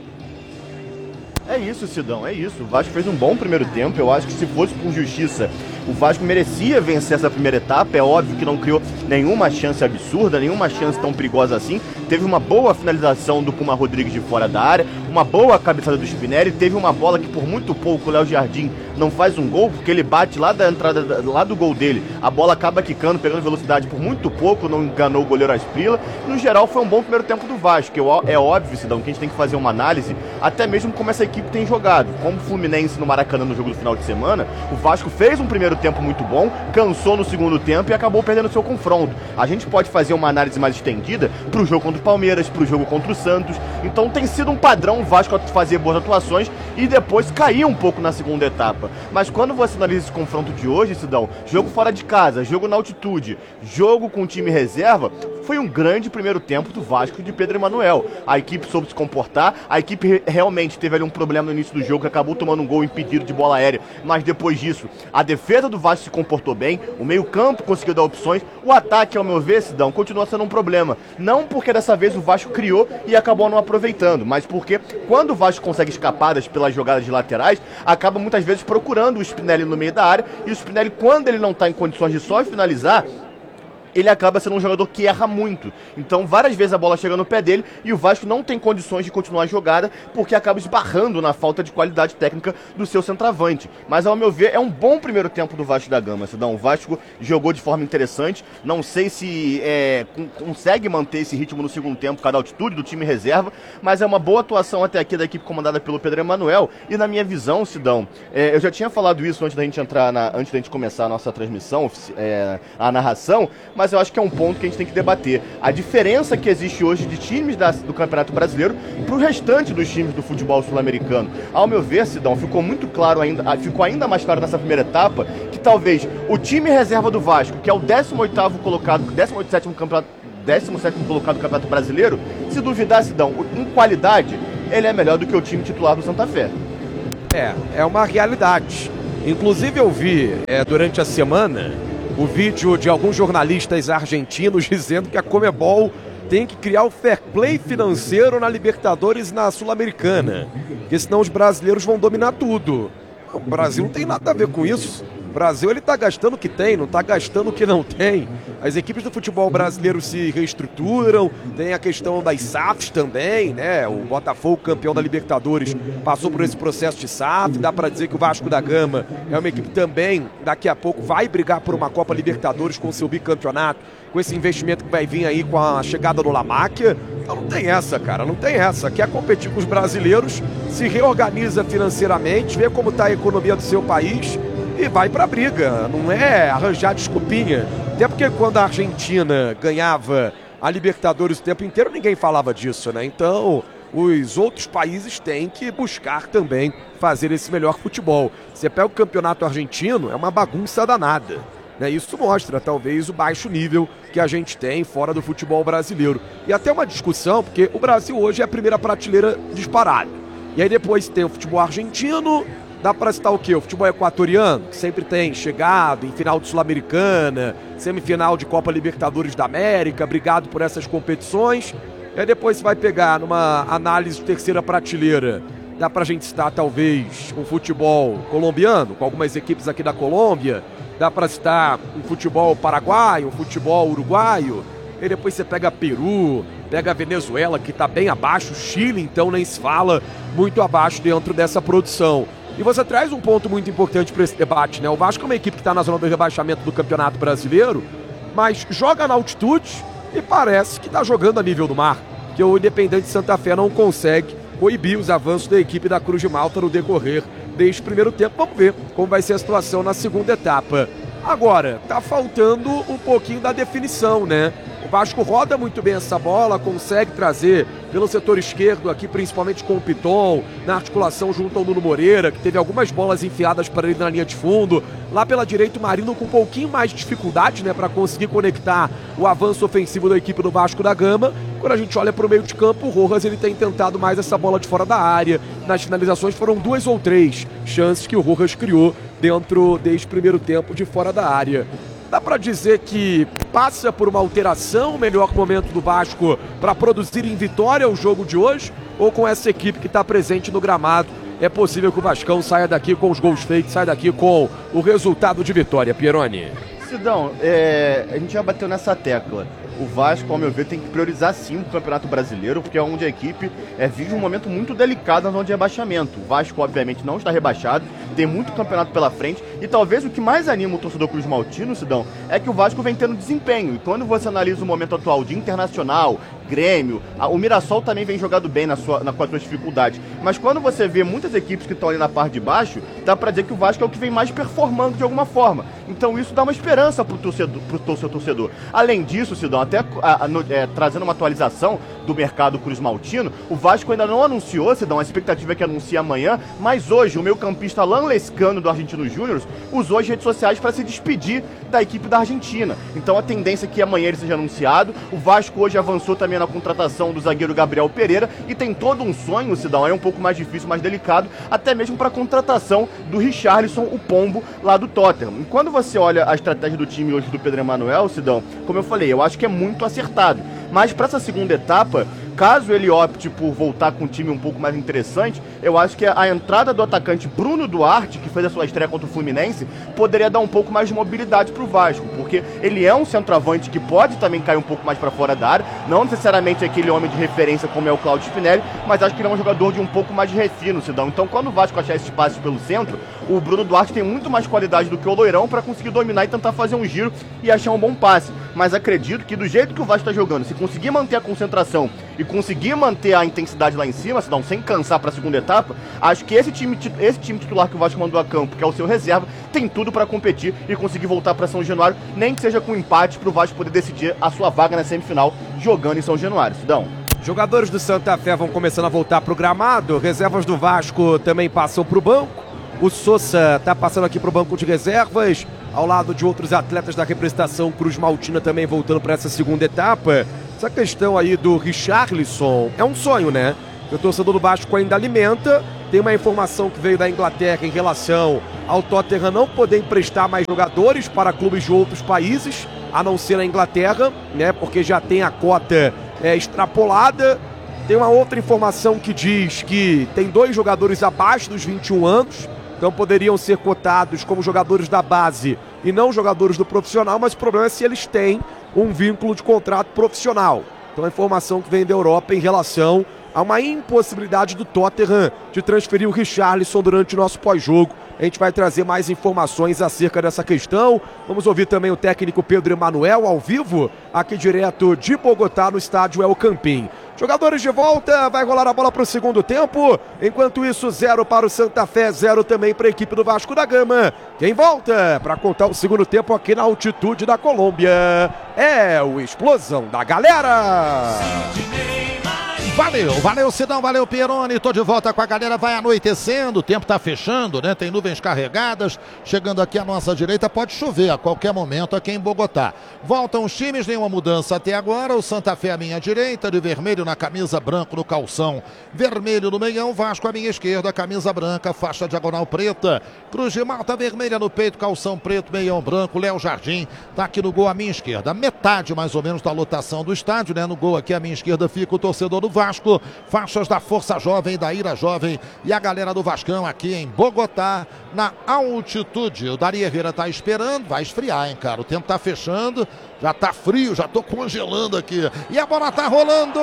É isso, Sidão, é isso. O Vasco fez um bom primeiro tempo. Eu acho que se fosse por justiça, o Vasco merecia vencer essa primeira etapa. É óbvio que não criou nenhuma chance absurda, nenhuma chance tão perigosa assim. Teve uma boa finalização do Puma Rodrigues de fora da área, uma boa cabeçada do Spinelli. Teve uma bola que por muito pouco o Léo Jardim não faz um gol, porque ele bate lá da entrada, lá do gol dele. A bola acaba quicando, pegando velocidade por muito pouco, não enganou o goleiro Asprila. No geral, foi um bom primeiro tempo do Vasco. É óbvio, Sidão, que a gente tem que fazer uma análise, até mesmo como essa equipe tem jogado. Como o Fluminense no Maracanã no jogo do final de semana, o Vasco fez um primeiro tempo muito bom, cansou no segundo tempo e acabou perdendo o seu confronto. A gente pode fazer uma análise mais estendida pro jogo contra o Palmeiras, pro jogo contra o Santos. Então tem sido um padrão o Vasco fazer boas atuações e depois cair um pouco na segunda etapa. Mas quando você analisa esse confronto de hoje, Sidão, jogo fora de casa, jogo na altitude, jogo com time reserva, foi um grande primeiro tempo do Vasco de Pedro Emanuel. A equipe soube se comportar, a equipe realmente teve ali um problema no início do jogo, que acabou tomando um gol impedido de bola aérea, mas depois disso, a defesa do Vasco se comportou bem, o meio-campo conseguiu dar opções, o ataque, ao meu ver, Sidão, continua sendo um problema. Não porque dessa vez o Vasco criou e acabou não aproveitando, mas porque quando o Vasco consegue escapadas pelas jogadas de laterais, acaba muitas vezes procurando o Spinelli no meio da área, e o Spinelli, quando ele não está em condições de só finalizar, ele acaba sendo um jogador que erra muito. Então, várias vezes a bola chega no pé dele e o Vasco não tem condições de continuar a jogada porque acaba esbarrando na falta de qualidade técnica do seu centroavante. Mas, ao meu ver, é um bom primeiro tempo do Vasco da Gama, Cidão. O Vasco jogou de forma interessante. Não sei se é, consegue manter esse ritmo no segundo tempo, cada altitude do time reserva, mas é uma boa atuação até aqui da equipe comandada pelo Pedro Emanuel. E, na minha visão, Cidão, é, eu já tinha falado isso antes da gente entrar, na, antes da gente começar a nossa transmissão, é, a narração, mas mas eu acho que é um ponto que a gente tem que debater. A diferença que existe hoje de times da, do Campeonato Brasileiro para o restante dos times do futebol sul-americano. Ao meu ver, Sidão, ficou muito claro ainda, ficou ainda mais claro nessa primeira etapa que talvez o time reserva do Vasco, que é o décimo oitavo colocado, décimo sétimo campeonato, décimo sétimo colocado do Campeonato Brasileiro, se duvidar, Sidão, em qualidade, ele é melhor do que o time titular do Santa Fé. É, é uma realidade. Inclusive eu vi é, durante a semana o vídeo de alguns jornalistas argentinos dizendo que a Conmebol tem que criar o fair play financeiro na Libertadores e na Sul-Americana, porque senão os brasileiros vão dominar tudo. O Brasil não tem nada a ver com isso. O Brasil ele está gastando o que tem, não está gastando o que não tem. As equipes do futebol brasileiro se reestruturam, tem a questão das S A Fs também, né? O Botafogo, campeão da Libertadores, passou por esse processo de S A F. Dá para dizer que o Vasco da Gama é uma equipe também, daqui a pouco, vai brigar por uma Copa Libertadores com o seu bicampeonato, com esse investimento que vai vir aí com a chegada do Lamáquia. Então não tem essa, cara, não tem essa. Quer competir com os brasileiros, se reorganiza financeiramente, vê como está a economia do seu país e vai pra briga. Não é arranjar desculpinha. Até porque quando a Argentina ganhava a Libertadores o tempo inteiro, ninguém falava disso, né? Então, os outros países têm que buscar também fazer esse melhor futebol. Você pega o campeonato argentino, é uma bagunça danada, né? Isso mostra, talvez, o baixo nível que a gente tem fora do futebol brasileiro. E até uma discussão, porque o Brasil hoje é a primeira prateleira disparada. E aí depois tem o futebol argentino. Dá para citar o quê? O futebol equatoriano, que sempre tem chegado em final de Sul-Americana, semifinal de Copa Libertadores da América, brigado por essas competições. E aí depois você vai pegar numa análise de terceira prateleira. Dá pra gente citar, talvez, um futebol colombiano, com algumas equipes aqui da Colômbia. Dá pra citar um futebol paraguaio, um futebol uruguaio. E depois você pega Peru, pega a Venezuela, que tá bem abaixo. Chile, então, nem se fala, muito abaixo dentro dessa produção. E você traz um ponto muito importante para esse debate, né? O Vasco é uma equipe que está na zona do rebaixamento do Campeonato Brasileiro, mas joga na altitude e parece que está jogando a nível do mar, que o Independente Santa Fé não consegue coibir os avanços da equipe da Cruz de Malta no decorrer deste primeiro tempo. Vamos ver como vai ser a situação na segunda etapa. Agora, tá faltando um pouquinho da definição, né? O Vasco roda muito bem essa bola, consegue trazer pelo setor esquerdo aqui, principalmente com o Piton, na articulação junto ao Nuno Moreira, que teve algumas bolas enfiadas para ele na linha de fundo. Lá pela direita o Marino com um pouquinho mais de dificuldade, né, para conseguir conectar o avanço ofensivo da equipe do Vasco da Gama. Quando a gente olha para o meio de campo, o Rojas ele tem tentado mais essa bola de fora da área. Nas finalizações foram duas ou três chances que o Rojas criou dentro deste primeiro tempo de fora da área. Dá para dizer que passa por uma alteração, o melhor momento do Vasco para produzir em vitória o jogo de hoje? Ou com essa equipe que está presente no gramado, é possível que o Vascão saia daqui com os gols feitos, saia daqui com o resultado de vitória, Pieroni? Sidão, é, a gente já bateu nessa tecla. O Vasco, ao meu ver, tem que priorizar sim o Campeonato Brasileiro, porque é onde a equipe é, vive um momento muito delicado na zona de rebaixamento. O Vasco, obviamente, não está rebaixado, tem muito campeonato pela frente, e talvez o que mais anima o torcedor Cruz Maltino, Sidão, é que o Vasco vem tendo desempenho. E quando você analisa o momento atual de Internacional, Grêmio, a, o Mirassol também vem jogando bem na sua, na, com as suas dificuldades. Mas quando você vê muitas equipes que estão ali na parte de baixo, dá pra dizer que o Vasco é o que vem mais performando de alguma forma. Então isso dá uma esperança pro torcedor, pro seu torcedor. Além disso, Sidão, até a, a, no, é, trazendo uma atualização, do mercado Cruz Maltino. O Vasco ainda não anunciou, Sidão, a expectativa é que anuncie amanhã, mas hoje o meio-campista Alan Lescano do Argentinos Júnior usou as redes sociais para se despedir da equipe da Argentina. Então a tendência é que amanhã ele seja anunciado. O Vasco hoje avançou também na contratação do zagueiro Gabriel Pereira e tem todo um sonho, Sidão, é um pouco mais difícil, mais delicado, até mesmo para a contratação do Richarlison, o pombo lá do Tottenham. E quando você olha a estratégia do time hoje do Pedro Emanuel, Sidão, como eu falei, eu acho que é muito acertado. Mas para essa segunda etapa, caso ele opte por voltar com um time um pouco mais interessante, eu acho que a entrada do atacante Bruno Duarte, que fez a sua estreia contra o Fluminense, poderia dar um pouco mais de mobilidade para o Vasco, porque ele é um centroavante que pode também cair um pouco mais para fora da área, não necessariamente aquele homem de referência como é o Claudio Spinelli, mas acho que ele é um jogador de um pouco mais de refino, Sidão. Então, quando o Vasco achar esses passes pelo centro, o Bruno Duarte tem muito mais qualidade do que o Loirão para conseguir dominar e tentar fazer um giro e achar um bom passe. Mas acredito que do jeito que o Vasco está jogando, se conseguir manter a concentração e conseguir manter a intensidade lá em cima, Sidão, sem cansar para a segunda etapa, acho que esse time, esse time titular que o Vasco mandou a campo, que é o seu reserva, tem tudo para competir e conseguir voltar para São Januário, nem que seja com um empate para o Vasco poder decidir a sua vaga na semifinal jogando em São Januário. Sidão. Jogadores do Santa Fé vão começando a voltar para o gramado, reservas do Vasco também passam para o banco. O Sousa está passando aqui para o banco de reservas, ao lado de outros atletas da representação Cruz Maltina também voltando para essa segunda etapa. Essa questão aí do Richarlison é um sonho, né? O torcedor do Vasco ainda alimenta. Tem uma informação que veio da Inglaterra em relação ao Tottenham não poder emprestar mais jogadores para clubes de outros países, a não ser na Inglaterra, né? Porque já tem a cota é, extrapolada. Tem uma outra informação que diz que tem dois jogadores abaixo dos vinte e um anos, então poderiam ser cotados como jogadores da base e não jogadores do profissional, mas o problema é se eles têm um vínculo de contrato profissional. Então a informação que vem da Europa em relação a uma impossibilidade do Tottenham de transferir o Richarlison durante o nosso pós-jogo. A gente vai trazer mais informações acerca dessa questão. Vamos ouvir também o técnico Pedro Emanuel ao vivo, aqui direto de Bogotá, no estádio El Campín. Jogadores de volta, vai rolar a bola para o segundo tempo. Enquanto isso, zero para o Santa Fé, zero também para a equipe do Vasco da Gama. Quem volta para contar o segundo tempo aqui na altitude da Colômbia é o Explosão da Galera. Valeu, valeu Sidão, valeu Pieroni, tô de volta com a galera, vai anoitecendo, o tempo tá fechando, né, tem nuvens carregadas, chegando aqui à nossa direita, pode chover a qualquer momento aqui em Bogotá. Voltam os times, nenhuma mudança até agora, o Santa Fé à minha direita, de vermelho na camisa, branco no calção, vermelho no meião, Vasco à minha esquerda, camisa branca, faixa diagonal preta, Cruz de Malta vermelha no peito, calção preto, meião branco, Léo Jardim tá aqui no gol à minha esquerda, metade mais ou menos da lotação do estádio, né, no gol aqui à minha esquerda fica o torcedor do Vasco. Vasco, faixas da Força Jovem, da Ira Jovem e a galera do Vascão aqui em Bogotá, na altitude. O Dari Herrera tá esperando, vai esfriar, hein, cara, o tempo tá fechando, já tá frio, já tô congelando aqui, e a bola tá rolando!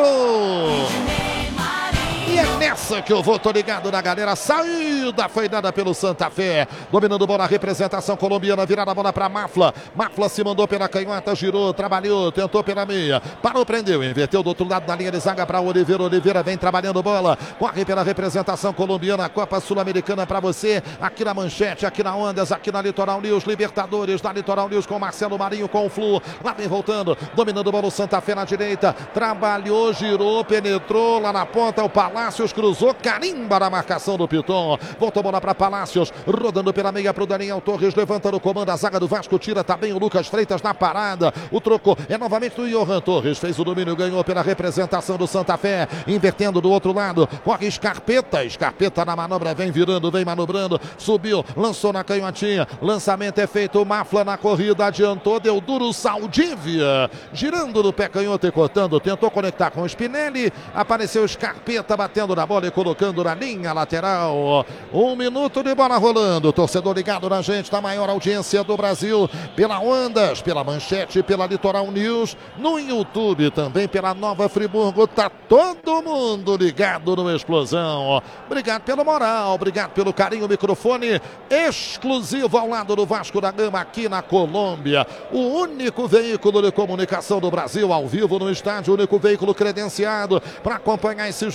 E é nessa que eu vou, tô ligado na galera. Saída foi dada pelo Santa Fé. Dominando bola, representação colombiana. Virada a bola pra Mafla. Mafla se mandou pela canhota, girou, trabalhou, tentou pela meia. Parou, prendeu, inverteu do outro lado da linha de zaga pra Oliveira. Oliveira vem trabalhando bola. Corre pela representação colombiana. Copa Sul-Americana pra você. Aqui na Manchete, aqui na Ondas, aqui na Litoral News. Libertadores da Litoral News com Marcelo Marinho, com o Flu. Lá vem voltando. Dominando bola o Santa Fé na direita. Trabalhou, girou, penetrou lá na ponta. O Palácio Palácios cruzou, carimba na marcação do Piton. Voltou bola para Palácios, rodando pela meia para o Daniel Torres, levanta no comando a zaga do Vasco, tira também o Lucas Freitas na parada. O troco é novamente do Johan Torres, fez o domínio, ganhou pela representação do Santa Fé, invertendo do outro lado, corre Scarpeta, Scarpeta na manobra, vem virando, vem manobrando, subiu, lançou na canhotinha, lançamento é feito, Mafla na corrida, adiantou, deu duro, Saldívia, girando no pé canhoto e cortando, tentou conectar com o Spinelli, apareceu Scarpeta batendo na bola e colocando na linha lateral. Um minuto de bola rolando, torcedor ligado na gente, da maior audiência do Brasil, pela Ondas, pela Manchete, pela Litoral News, no YouTube, também pela Nova Friburgo, tá todo mundo ligado no Explosão. Obrigado pela moral, obrigado pelo carinho, microfone exclusivo ao lado do Vasco da Gama aqui na Colômbia, o único veículo de comunicação do Brasil ao vivo no estádio, o único veículo credenciado para acompanhar esse jogo, galera.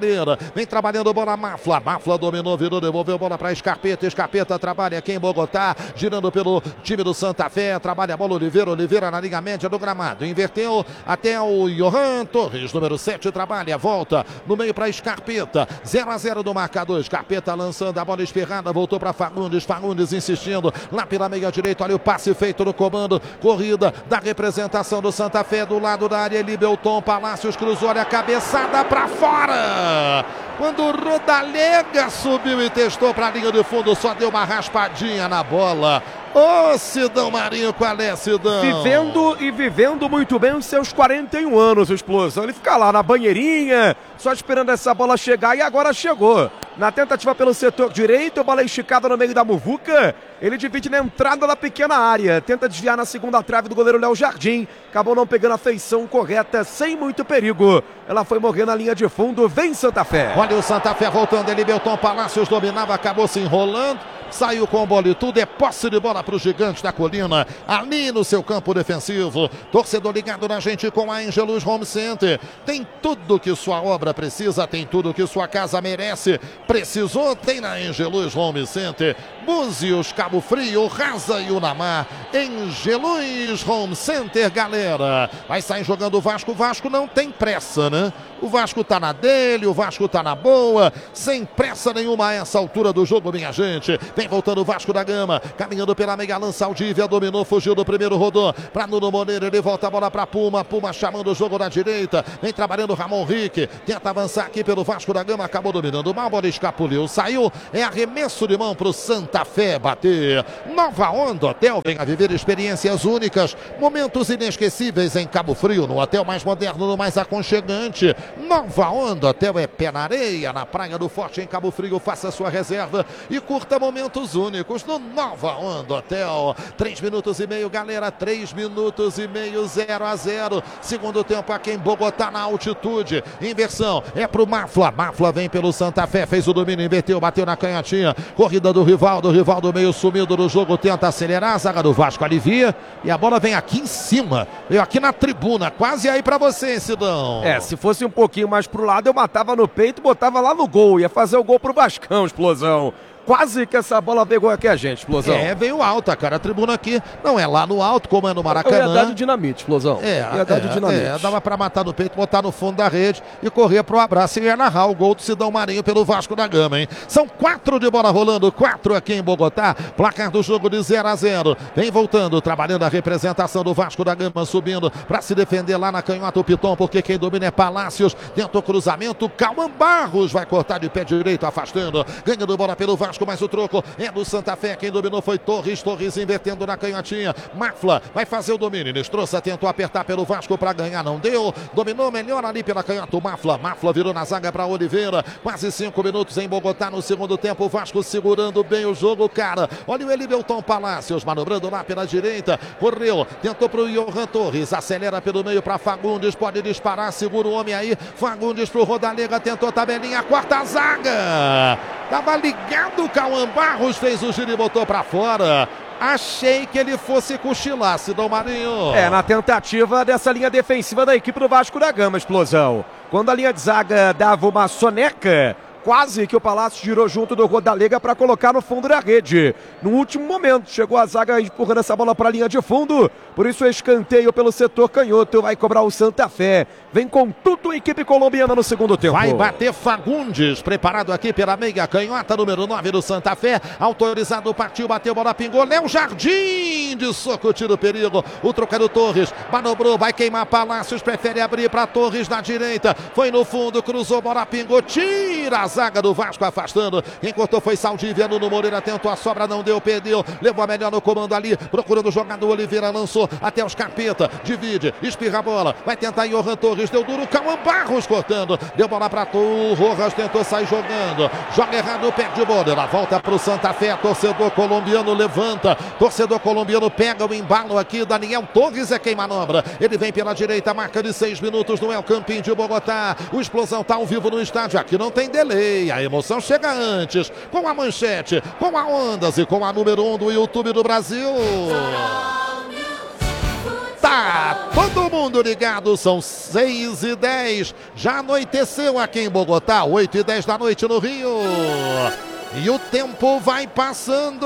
Galera. Vem trabalhando bola Mafla. Mafla dominou, virou, devolveu bola para Scarpeta. Scarpeta trabalha aqui em Bogotá, girando pelo time do Santa Fé. Trabalha a bola Oliveira. Oliveira na linha média do gramado. Inverteu até o Johan Torres, número sete, trabalha, volta no meio para Scarpeta. zero a zero do marcador. Scarpeta lançando a bola espirrada, voltou para Fagundes. Fagundes insistindo lá pela meia direita. Olha o passe feito no comando. Corrida da representação do Santa Fé do lado da área. Elibelton Palácios cruzou, olha a cabeçada para fora. Quando o Rodalega subiu e testou para a linha de fundo, só deu uma raspadinha na bola. Ô, Sidão Marinho, qual é, Sidão? Vivendo e vivendo muito bem os seus quarenta e um anos, o Explosão. Ele fica lá na banheirinha, só esperando essa bola chegar, e agora chegou. Na tentativa pelo setor direito, bola esticada no meio da muvuca. Ele divide na entrada da pequena área. Tenta desviar na segunda trave do goleiro Léo Jardim. Acabou não pegando a feição correta, sem muito perigo. Ela foi morrer na linha de fundo. Vem Santa Fé. Olha o Santa Fé voltando. Elibelton Palácios dominava, acabou se enrolando. Saiu com bola e tudo, é posse de bola para o Gigante da Colina, ali no seu campo defensivo. Torcedor ligado na gente com a Angelus Home Center. Tem tudo que sua obra precisa, tem tudo que sua casa merece. Precisou, tem na Angelus Home Center. Búzios, Cabo Frio, Rasa e Unamar. Angelus Home Center, galera. Vai sair jogando o Vasco. O Vasco não tem pressa, né? O Vasco tá na dele, o Vasco tá na boa, sem pressa nenhuma a essa altura do jogo, minha gente. Vem voltando o Vasco da Gama, caminhando pela meia lança, Aldívia dominou, fugiu do primeiro, rodou para Nuno Moreira, ele volta a bola para Puma, Puma chamando o jogo da direita, vem trabalhando Ramon Rick, tenta avançar aqui pelo Vasco da Gama, acabou dominando mal, a bola escapuliu, saiu, é arremesso de mão para o Santa Fé bater. Nova Onda Hotel, venha viver experiências únicas, momentos inesquecíveis em Cabo Frio, no hotel mais moderno, no mais aconchegante. Nova Onda Hotel é pé na areia, na Praia do Forte, em Cabo Frio. Faça sua reserva e curta momentos únicos no Nova Onda Hotel. Três minutos e meio, galera, três minutos e meio, zero a zero. Segundo tempo aqui em Bogotá, na altitude. Inversão é pro Mafla. Mafla vem pelo Santa Fé, fez o domínio, inverteu, bateu na canhotinha. Corrida do Rivaldo, Rivaldo meio sumido do jogo, tenta acelerar, a zaga do Vasco alivia e a bola vem aqui em cima, veio aqui na tribuna, quase aí pra você, Sidão. É, se fosse um pouquinho mais pro lado, eu matava no peito e botava lá no gol, ia fazer o gol pro Vascão, Explosão. Quase que essa bola pegou aqui a gente, Explosão. É, veio alta, cara. A tribuna aqui não é lá no alto, como é no Maracanã. Eu ia dar de dinamite, Explosão. É, ia dar é, de dinamite. É, dava pra matar no peito, botar no fundo da rede e correr pro abraço e ia narrar o gol do Sidão Marinho pelo Vasco da Gama, hein? São quatro de bola rolando, quatro aqui em Bogotá. Placar do jogo de zero a zero. Vem voltando, trabalhando a representação do Vasco da Gama, subindo pra se defender lá na canhota o Piton, porque quem domina é Palácios. Tentou cruzamento, Cauã Barros vai cortar de pé direito, afastando. Ganhando bola pelo Vasco, mas o troco é do Santa Fé, quem dominou foi Torres, Torres invertendo na canhotinha, Mafla vai fazer o domínio, Nestroça tentou apertar pelo Vasco para ganhar, não deu, dominou melhor ali pela canhota, o Mafla, Mafla virou na zaga para Oliveira, quase cinco minutos em Bogotá no segundo tempo, o Vasco segurando bem o jogo, cara, olha o Elibelton Palácios, manobrando lá pela direita, correu, tentou pro Johan Torres, acelera pelo meio para Fagundes, pode disparar, segura o homem aí, Fagundes pro Rodalega, tentou tabelinha, quarta zaga, tava ligado o Cauã Barros, fez o giro e botou pra fora. Achei que ele fosse cochilar, Sidão Marinho. É, na tentativa dessa linha defensiva da equipe do Vasco da Gama, Explosão. Quando a linha de zaga dava uma soneca, quase que o Palácio girou junto do Rodalega para colocar no fundo da rede. No último momento, chegou a zaga empurrando essa bola para a linha de fundo. Por isso, escanteio pelo setor canhoto. Vai cobrar o Santa Fé. Vem com tudo a equipe colombiana no segundo tempo. Vai bater Fagundes, preparado aqui pela meia canhota, número nove do Santa Fé. Autorizado, partiu, bateu, bola pingou. Léo Jardim de soco, tira o perigo. O trocado Torres, manobrou, vai queimar Palácios, prefere abrir para Torres na direita. Foi no fundo, cruzou, bola pingou, tira a zaga do Vasco afastando. Quem cortou foi Saldívia, Nuno Moreira tentou a sobra, não deu, perdeu. Levou a melhor no comando ali, procurando o jogador Oliveira, lançou até os Capeta, divide, espirra a bola, vai tentar Johan Torres, deu duro, Cauã Barros cortando, deu bola para tu, Rojas tentou sair jogando, joga errado, perde bola, ela volta para o Santa Fé, torcedor colombiano levanta, torcedor colombiano pega o embalo aqui, Daniel Torres é quem manobra, ele vem pela direita, marca de seis minutos no El Campín de Bogotá, o Explosão tá ao vivo no estádio, aqui não tem delay, a emoção chega antes, com a manchete, com a Ondas e com a número um do YouTube do Brasil. Tá Tá todo mundo ligado, são seis e dez. Já anoiteceu aqui em Bogotá, oito e dez da noite no Rio. E o tempo vai passando.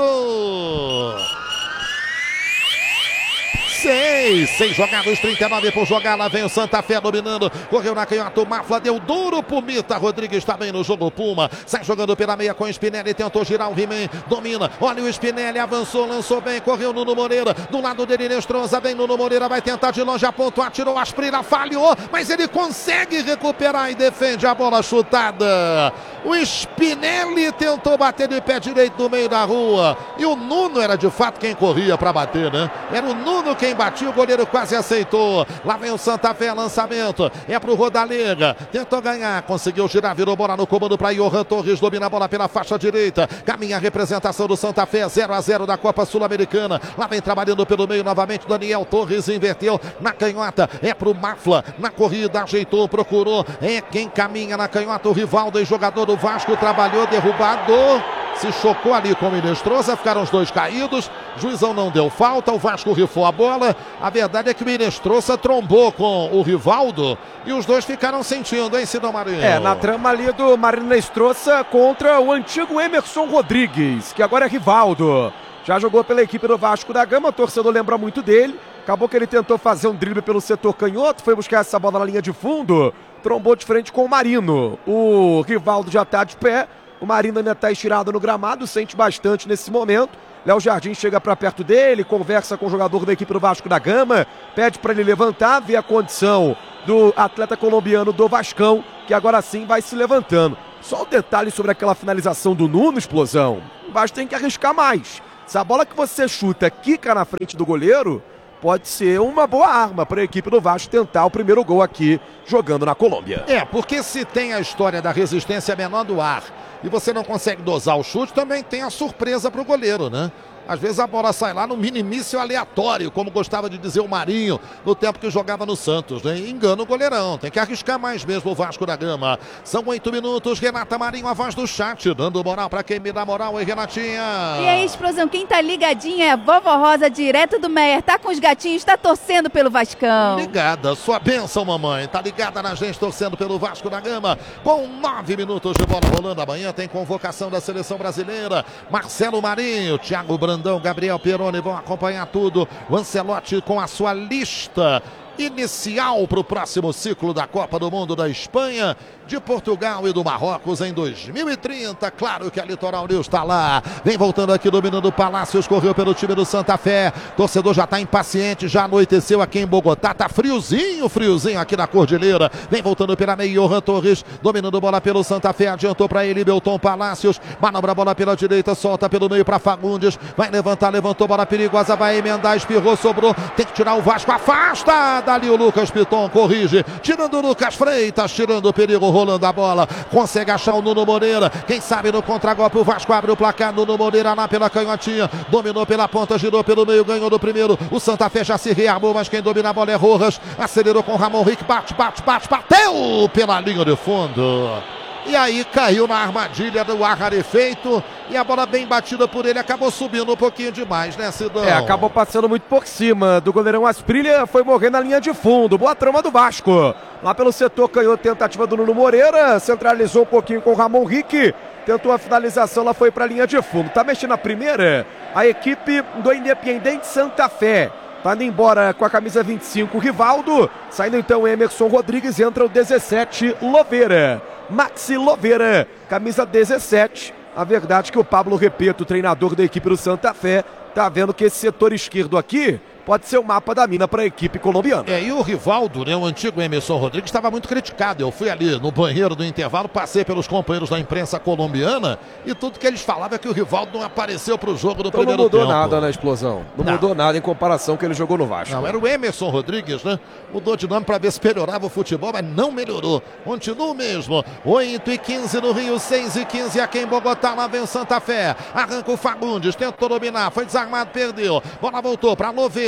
Seis, seis jogados, trinta e nove por jogar. Lá vem o Santa Fé dominando. Correu na canhota, o Mafla deu duro pro Mita. Rodrigues está bem no jogo. Puma sai jogando pela meia com o Spinelli. Tentou girar o He-Man, domina. Olha o Spinelli, avançou, lançou bem. Correu Nuno Moreira. Do lado dele, Nestrosa. Vem Nuno Moreira, vai tentar de longe a ponto. Atirou, Asprila falhou. Mas ele consegue recuperar e defende a bola chutada. O Spinelli tentou bater de pé direito no meio da rua. E o Nuno era de fato quem corria para bater, né? Era o Nuno quem batia, o goleiro quase aceitou. Lá vem o Santa Fé, lançamento. É pro Rodalega. Tentou ganhar, conseguiu girar, virou bola no comando para Johan Torres. Domina a bola pela faixa direita. Caminha a representação do Santa Fé, zero a zero da Copa Sul-Americana. Lá vem trabalhando pelo meio novamente. Daniel Torres inverteu na canhota. É pro Mafla. Na corrida, ajeitou, procurou. É quem caminha na canhota. O Rivaldo, jogador do Vasco, trabalhou, derrubado. Se chocou ali com o Minestrosa, ficaram os dois caídos. Juizão não deu falta, o Vasco rifou a bola. A verdade é que o Minestrosa trombou com o Rivaldo e os dois ficaram sentindo, hein, Sidão Marinho? É, na trama ali do Minestrosa contra o antigo Emerson Rodrigues, que agora é Rivaldo. Já jogou pela equipe do Vasco da Gama, o torcedor lembra muito dele. Acabou que ele tentou fazer um drible pelo setor canhoto, foi buscar essa bola na linha de fundo, trombou de frente com o Marino. O Rivaldo já está de pé. O Marino ainda está estirado no gramado, sente bastante nesse momento. Léo Jardim chega para perto dele, conversa com o jogador da equipe do Vasco da Gama, pede para ele levantar, vê a condição do atleta colombiano do Vascão, que agora sim vai se levantando. Só um detalhe sobre aquela finalização do Nuno, Explosão. O Vasco tem que arriscar mais. Se a bola que você chuta quica na frente do goleiro, pode ser uma boa arma para a equipe do Vasco tentar o primeiro gol aqui, jogando na Colômbia. É, porque se tem a história da resistência menor do ar e você não consegue dosar o chute, também tem a surpresa para o goleiro, né? Às vezes a bola sai lá no minimício aleatório, como gostava de dizer o Marinho no tempo que jogava no Santos, né? Engana o goleirão, tem que arriscar mais mesmo o Vasco da Gama. São oito minutos, Renata Marinho, a voz do chat, dando moral para quem me dá moral, hein, Renatinha? E aí, Explosão, quem tá ligadinha é a Vovó Rosa, direto do Meier, tá com os gatinhos, tá torcendo pelo Vascão. Ligada, sua bênção, mamãe, tá ligada na gente, torcendo pelo Vasco da Gama. Com nove minutos de bola rolando, amanhã tem convocação da seleção brasileira. Marcelo Marinho, Thiago Brandão, Gabriel Peroni vão acompanhar tudo. O Ancelotti com a sua lista inicial para o próximo ciclo da Copa do Mundo da Espanha, de Portugal e do Marrocos em dois mil e trinta. Claro que a Litoral News está lá. Vem voltando aqui, dominando o Palácios, correu pelo time do Santa Fé. Torcedor já está impaciente, já anoiteceu aqui em Bogotá. Tá friozinho, friozinho aqui na Cordilheira. Vem voltando pela meia, Johan Torres, dominando bola pelo Santa Fé. Adiantou para ele, Belton Palácios. Manobra a bola pela direita, solta pelo meio para Fagundes. Vai levantar, levantou, bola perigosa, vai emendar, espirrou, sobrou. Tem que tirar o Vasco, afasta. Dali o Lucas Piton, corrige. Tirando o Lucas Freitas, tirando o perigo, rolando a bola. Consegue achar o Nuno Moreira. Quem sabe no contragolpe o Vasco abre o placar. Nuno Moreira lá pela canhotinha. Dominou pela ponta, girou pelo meio, ganhou do primeiro. O Santa Fé já se rearmou, mas quem domina a bola é Rojas. Acelerou com o Ramon Rick. Bate, bate, bate, bateu pela linha de fundo. E aí caiu na armadilha do ar rarefeito. E a bola bem batida por ele acabou subindo um pouquinho demais, né, Sidão? É, acabou passando muito por cima do goleirão Asprilla, foi morrer na linha de fundo. Boa trama do Vasco. Lá pelo setor canhoto, tentativa do Nuno Moreira, centralizou um pouquinho com o Ramon Rick, tentou a finalização, ela foi para a linha de fundo. Tá mexendo a primeira, a equipe do Independiente Santa Fé. Tá indo embora com a camisa vinte e cinco, Rivaldo. Saindo então Emerson Rodrigues, entra o dezessete, Loveira. Maxi Loveira, camisa dezessete. A verdade é que o Pablo Repeto, treinador da equipe do Santa Fé, tá vendo que esse setor esquerdo aqui pode ser o mapa da mina para a equipe colombiana. É, e o Rivaldo, né, o antigo Emerson Rodrigues, estava muito criticado. Eu fui ali no banheiro do intervalo, passei pelos companheiros da imprensa colombiana e tudo que eles falavam é que o Rivaldo não apareceu para o jogo do então primeiro tempo. Não mudou tempo. nada na Explosão. Não, não mudou nada em comparação com que ele jogou no Vasco. Não, era o Emerson Rodrigues, né? Mudou de nome para ver se melhorava o futebol, mas não melhorou. Continua o mesmo. oito e quinze no Rio, seis e quinze aqui em Bogotá. Lá vem o Santa Fé. Arranca o Fagundes, tentou dominar, foi desarmado, perdeu. Bola voltou para Loveira.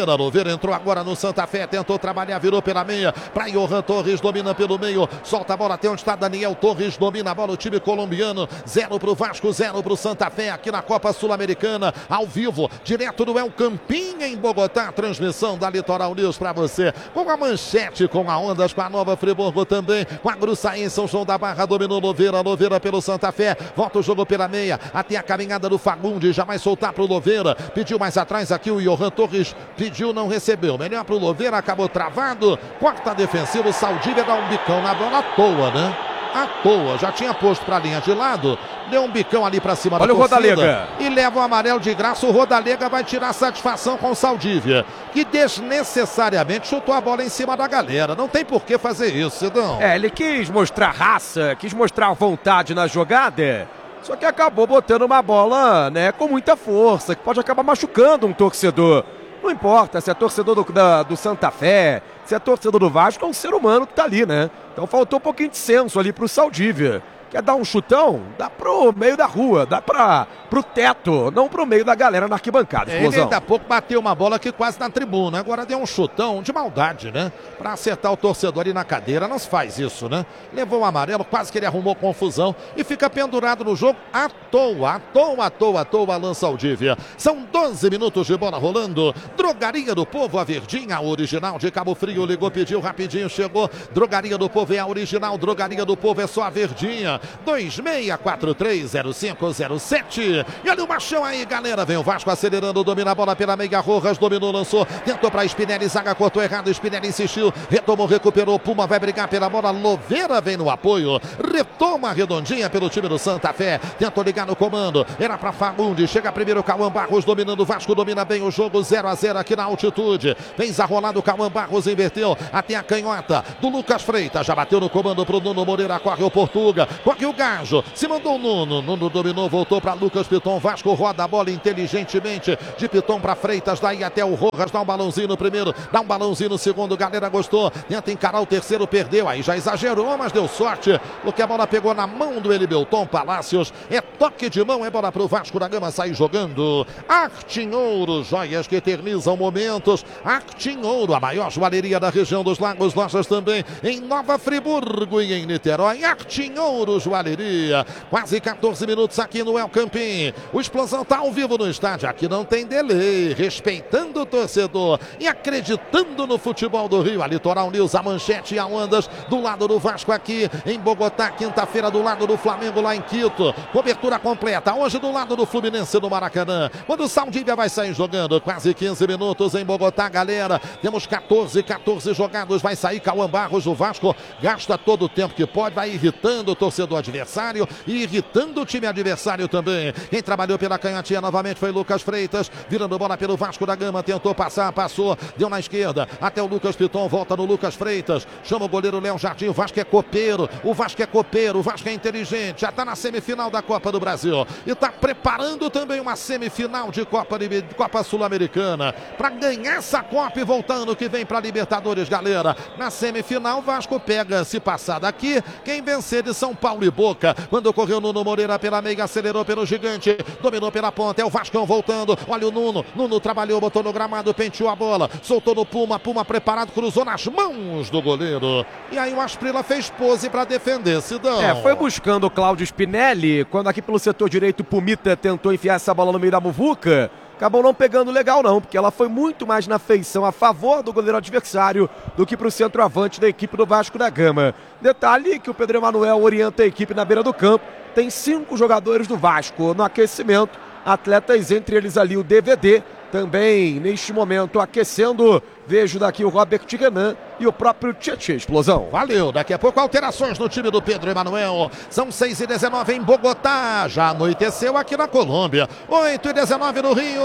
Louveira. Louveira entrou agora no Santa Fé, tentou trabalhar, virou pela meia. Para Johan Torres, domina pelo meio. Solta a bola até onde está Daniel Torres. Domina a bola o time colombiano. Zero para o Vasco, zero para o Santa Fé. Aqui na Copa Sul-Americana, ao vivo, direto do El Campín em Bogotá. Transmissão da Litoral News para você. Com a manchete, com a Ondas, com a Nova Friburgo também. Com a Gruçaí em São João da Barra. Dominou Louveira. Louveira pelo Santa Fé. Volta o jogo pela meia. Até a caminhada do Fagundes. Já vai soltar para o Louveira. Pediu mais atrás aqui o Johan Torres. Pediu, não recebeu. Melhor para o Louveira. Acabou travado. Corta defensivo. Saldívia dá um bicão na bola à toa, né? À toa. Já tinha posto para a linha de lado. Deu um bicão ali para cima. Olha da o Rodalega. E leva o amarelo de graça. O Rodalega vai tirar satisfação com o Saldívia, que desnecessariamente chutou a bola em cima da galera. Não tem por que fazer isso, Sidão. É, ele quis mostrar raça, quis mostrar vontade na jogada. Só que acabou botando uma bola, né, com muita força, que pode acabar machucando um torcedor. Não importa se é torcedor do, da, do Santa Fé, se é torcedor do Vasco, é um ser humano que tá ali, né? Então faltou um pouquinho de senso ali pro Saldívia. Quer dar um chutão? Dá pro meio da rua, dá pra, pro teto, não pro meio da galera na arquibancada. Ele ainda há pouco bateu uma bola aqui quase na tribuna, agora deu um chutão de maldade, né? Pra acertar o torcedor ali na cadeira, não se faz isso, né? Levou o amarelo, quase que ele arrumou confusão e fica pendurado no jogo à toa, à toa, à toa, à toa, Alan Saldívia. São doze minutos de bola rolando. Drogaria do Povo, a Verdinha, a original de Cabo Frio, ligou, pediu, rapidinho chegou. Drogaria do Povo é a original, Drogaria do Povo é só a Verdinha. dois seis quatro três zero cinco zero sete. E olha o machão aí, galera. Vem o Vasco acelerando, domina a bola pela meia. Rojas dominou, lançou, tentou para Spinelli, zaga cortou errado, Spinelli insistiu, retomou, recuperou, Puma vai brigar pela bola, Louveira vem no apoio, retoma redondinha pelo time do Santa Fé, tentou ligar no comando, era para Fagundes, chega primeiro o Cauã Barros dominando, o Vasco domina bem o jogo, zero a zero aqui na altitude, vem zarrolado o Cauã Barros, inverteu até a canhota do Lucas Freitas, já bateu no comando pro Nuno Moreira, corre o Portuga, corre o Gajo, se mandou o Nuno, Nuno dominou, voltou para Lucas Piton, Vasco roda a bola inteligentemente, de Piton para Freitas, daí até o Rojas, dá um balãozinho no primeiro, dá um balãozinho no segundo, galera gostou, tenta encarar o terceiro, perdeu, aí já exagerou, mas deu sorte, porque a bola pegou na mão do Elibelton Palácios, é toque de mão, é bola pro Vasco da Gama sair jogando. Artim Ouro, joias que eternizam momentos, Artim Ouro, a maior joalheria da região dos Lagos, lojas também em Nova Friburgo e em Niterói, Artim Ouro Joalheria, quase quatorze minutos aqui no El Campín, o Explosão tá ao vivo no estádio, aqui não tem delay, respeitando o torcedor e acreditando no futebol do Rio, a Litoral News, a manchete e a Ondas, do lado do Vasco aqui em Bogotá, quinta-feira do lado do Flamengo lá em Quito, cobertura completa, hoje do lado do Fluminense no Maracanã, quando o Saldívia vai sair jogando, quase quinze minutos em Bogotá, galera, temos quatorze, quatorze jogados, vai sair Cauã Barros, o Vasco gasta todo o tempo que pode, vai irritando o torcedor adversário e irritando o time adversário também, quem trabalhou pela canhotinha novamente foi Lucas Freitas, virando bola pelo Vasco da Gama, tentou passar, passou, deu na esquerda, até o Lucas Piton, volta no Lucas Freitas, chama o goleiro Léo Jardim, o Vasco é copeiro, o Vasco é copeiro, o Vasco é inteligente, já está na semifinal da Copa do Brasil e está preparando também uma semifinal de Copa, de Copa Sul-Americana para ganhar essa Copa e voltando que vem para Libertadores, galera. Na semifinal, o Vasco pega, se passar daqui, quem vencer de São Paulo e Boca, quando correu Nuno Moreira pela meia, acelerou pelo gigante, dominou pela ponta, é o Vascão voltando, olha o Nuno, Nuno trabalhou, botou no gramado, penteou a bola, soltou no Puma, Puma preparado, cruzou nas mãos do goleiro, e aí o Asprila fez pose para defender, Sidão. É, foi buscando o Cláudio Spinelli, quando aqui pelo setor direito o Pumita tentou enfiar essa bola no meio da muvuca, acabou não pegando legal não, porque ela foi muito mais na feição a favor do goleiro adversário do que para o centroavante da equipe do Vasco da Gama. Detalhe que o Pedro Emanuel orienta a equipe na beira do campo, tem cinco jogadores do Vasco no aquecimento, atletas entre eles ali o D V D, também neste momento aquecendo, vejo daqui o Robert Renan e o próprio Tietê Explosão. Valeu, daqui a pouco alterações no time do Pedro Emanuel, são seis e dezenove em Bogotá, já anoiteceu aqui na Colômbia, oito e dezenove no Rio,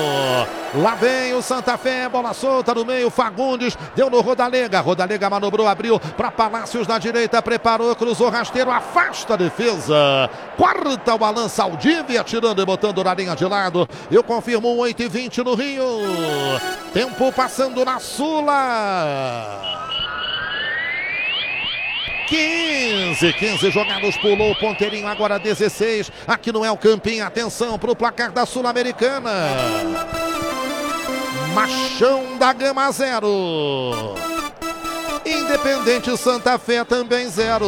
lá vem o Santa Fé, bola solta no meio, Fagundes, deu no Rodalega, Rodalega manobrou, abriu para Palácios na direita, preparou, cruzou rasteiro, afasta a defesa, quarta o Alan Saldívia, atirando e botando na linha de lado, eu confirmo oito e vinte no Rio, tempo passando na Sula. quinze, quinze jogados, pulou o ponteirinho, agora dezesseis, aqui no El Campín, atenção para o placar da Sul-Americana. Machão da Gama zero. Independente Santa Fé também zero.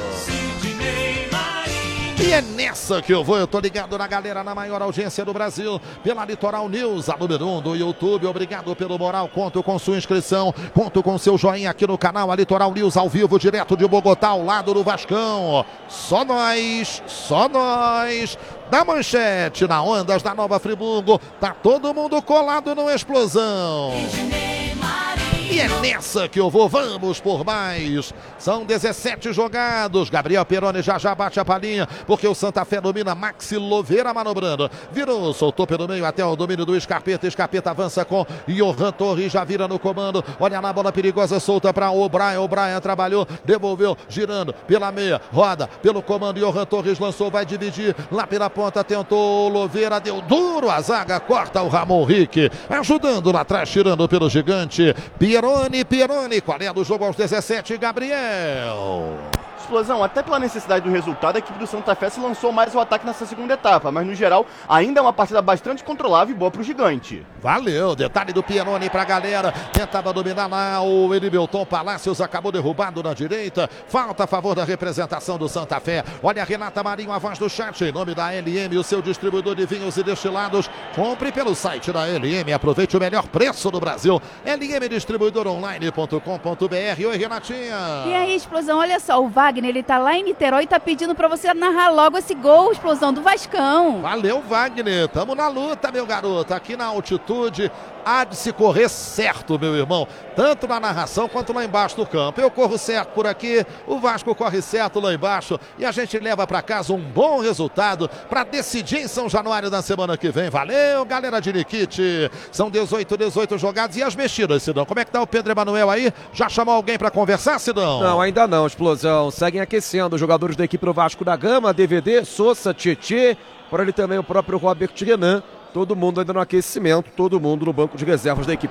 E é nessa que eu vou, eu tô ligado na galera, na maior audiência do Brasil, pela Litoral News, a número um do YouTube. Obrigado pelo moral, conto com sua inscrição, conto com seu joinha aqui no canal, a Litoral News ao vivo, direto de Bogotá, ao lado do Vascão. Só nós, só nós. Da manchete, na Ondas da Nova Friburgo, tá todo mundo colado no Explosão. E é nessa que eu vou, vamos por mais. São dezessete jogados. Gabriel Peroni já já bate a palhinha, porque o Santa Fé domina. Maxi Louveira manobrando. Virou, soltou pelo meio até o domínio do Scarpeta. Scarpeta avança com Johan Torres, já vira no comando. Olha na bola perigosa, solta para o O'Brien. O'Brien trabalhou, devolveu, girando pela meia, roda pelo comando. Johan Torres lançou, vai dividir lá pela ponta, tentou Louveira, deu duro a zaga, corta o Ramon Rick, ajudando lá atrás, tirando pelo gigante. Peroni, Peroni, qual é do jogo aos dezessete, Gabriel? Explosão, até pela necessidade do resultado, a equipe do Santa Fé se lançou mais ao ataque nessa segunda etapa, mas no geral ainda é uma partida bastante controlável e boa para o gigante. Valeu, detalhe do Peroni pra galera, tentava dominar lá o Edilberton Palácios, acabou derrubado na direita, falta a favor da representação do Santa Fé. Olha a Renata Marinho, a voz do chat, em nome da L M, o seu distribuidor de vinhos e destilados, compre pelo site da L M, aproveite o melhor preço do Brasil, L M distribuidor online ponto com ponto br. Oi, Renatinha. E aí, Explosão, olha só, o Wagner, ele tá lá em Niterói e tá pedindo pra você narrar logo esse gol, Explosão, do Vascão. Valeu, Wagner, tamo na luta, meu garoto, aqui na altitude há de se correr certo, meu irmão, tanto na narração quanto lá embaixo do campo. Eu corro certo por aqui, o Vasco corre certo lá embaixo e a gente leva pra casa um bom resultado pra decidir em São Januário da semana que vem. Valeu, galera de Nikit. São dezoito, dezoito jogados. E as mexidas, Sidão? Como é que tá o Pedro Emanuel aí? Já chamou alguém pra conversar, Sidão? Não, ainda não, Explosão. Seguem aquecendo os jogadores da equipe do Vasco da Gama, D V D, Sousa, Tietê, por ali também o próprio Robert Renan. Todo mundo ainda no aquecimento, todo mundo no banco de reservas da equipe.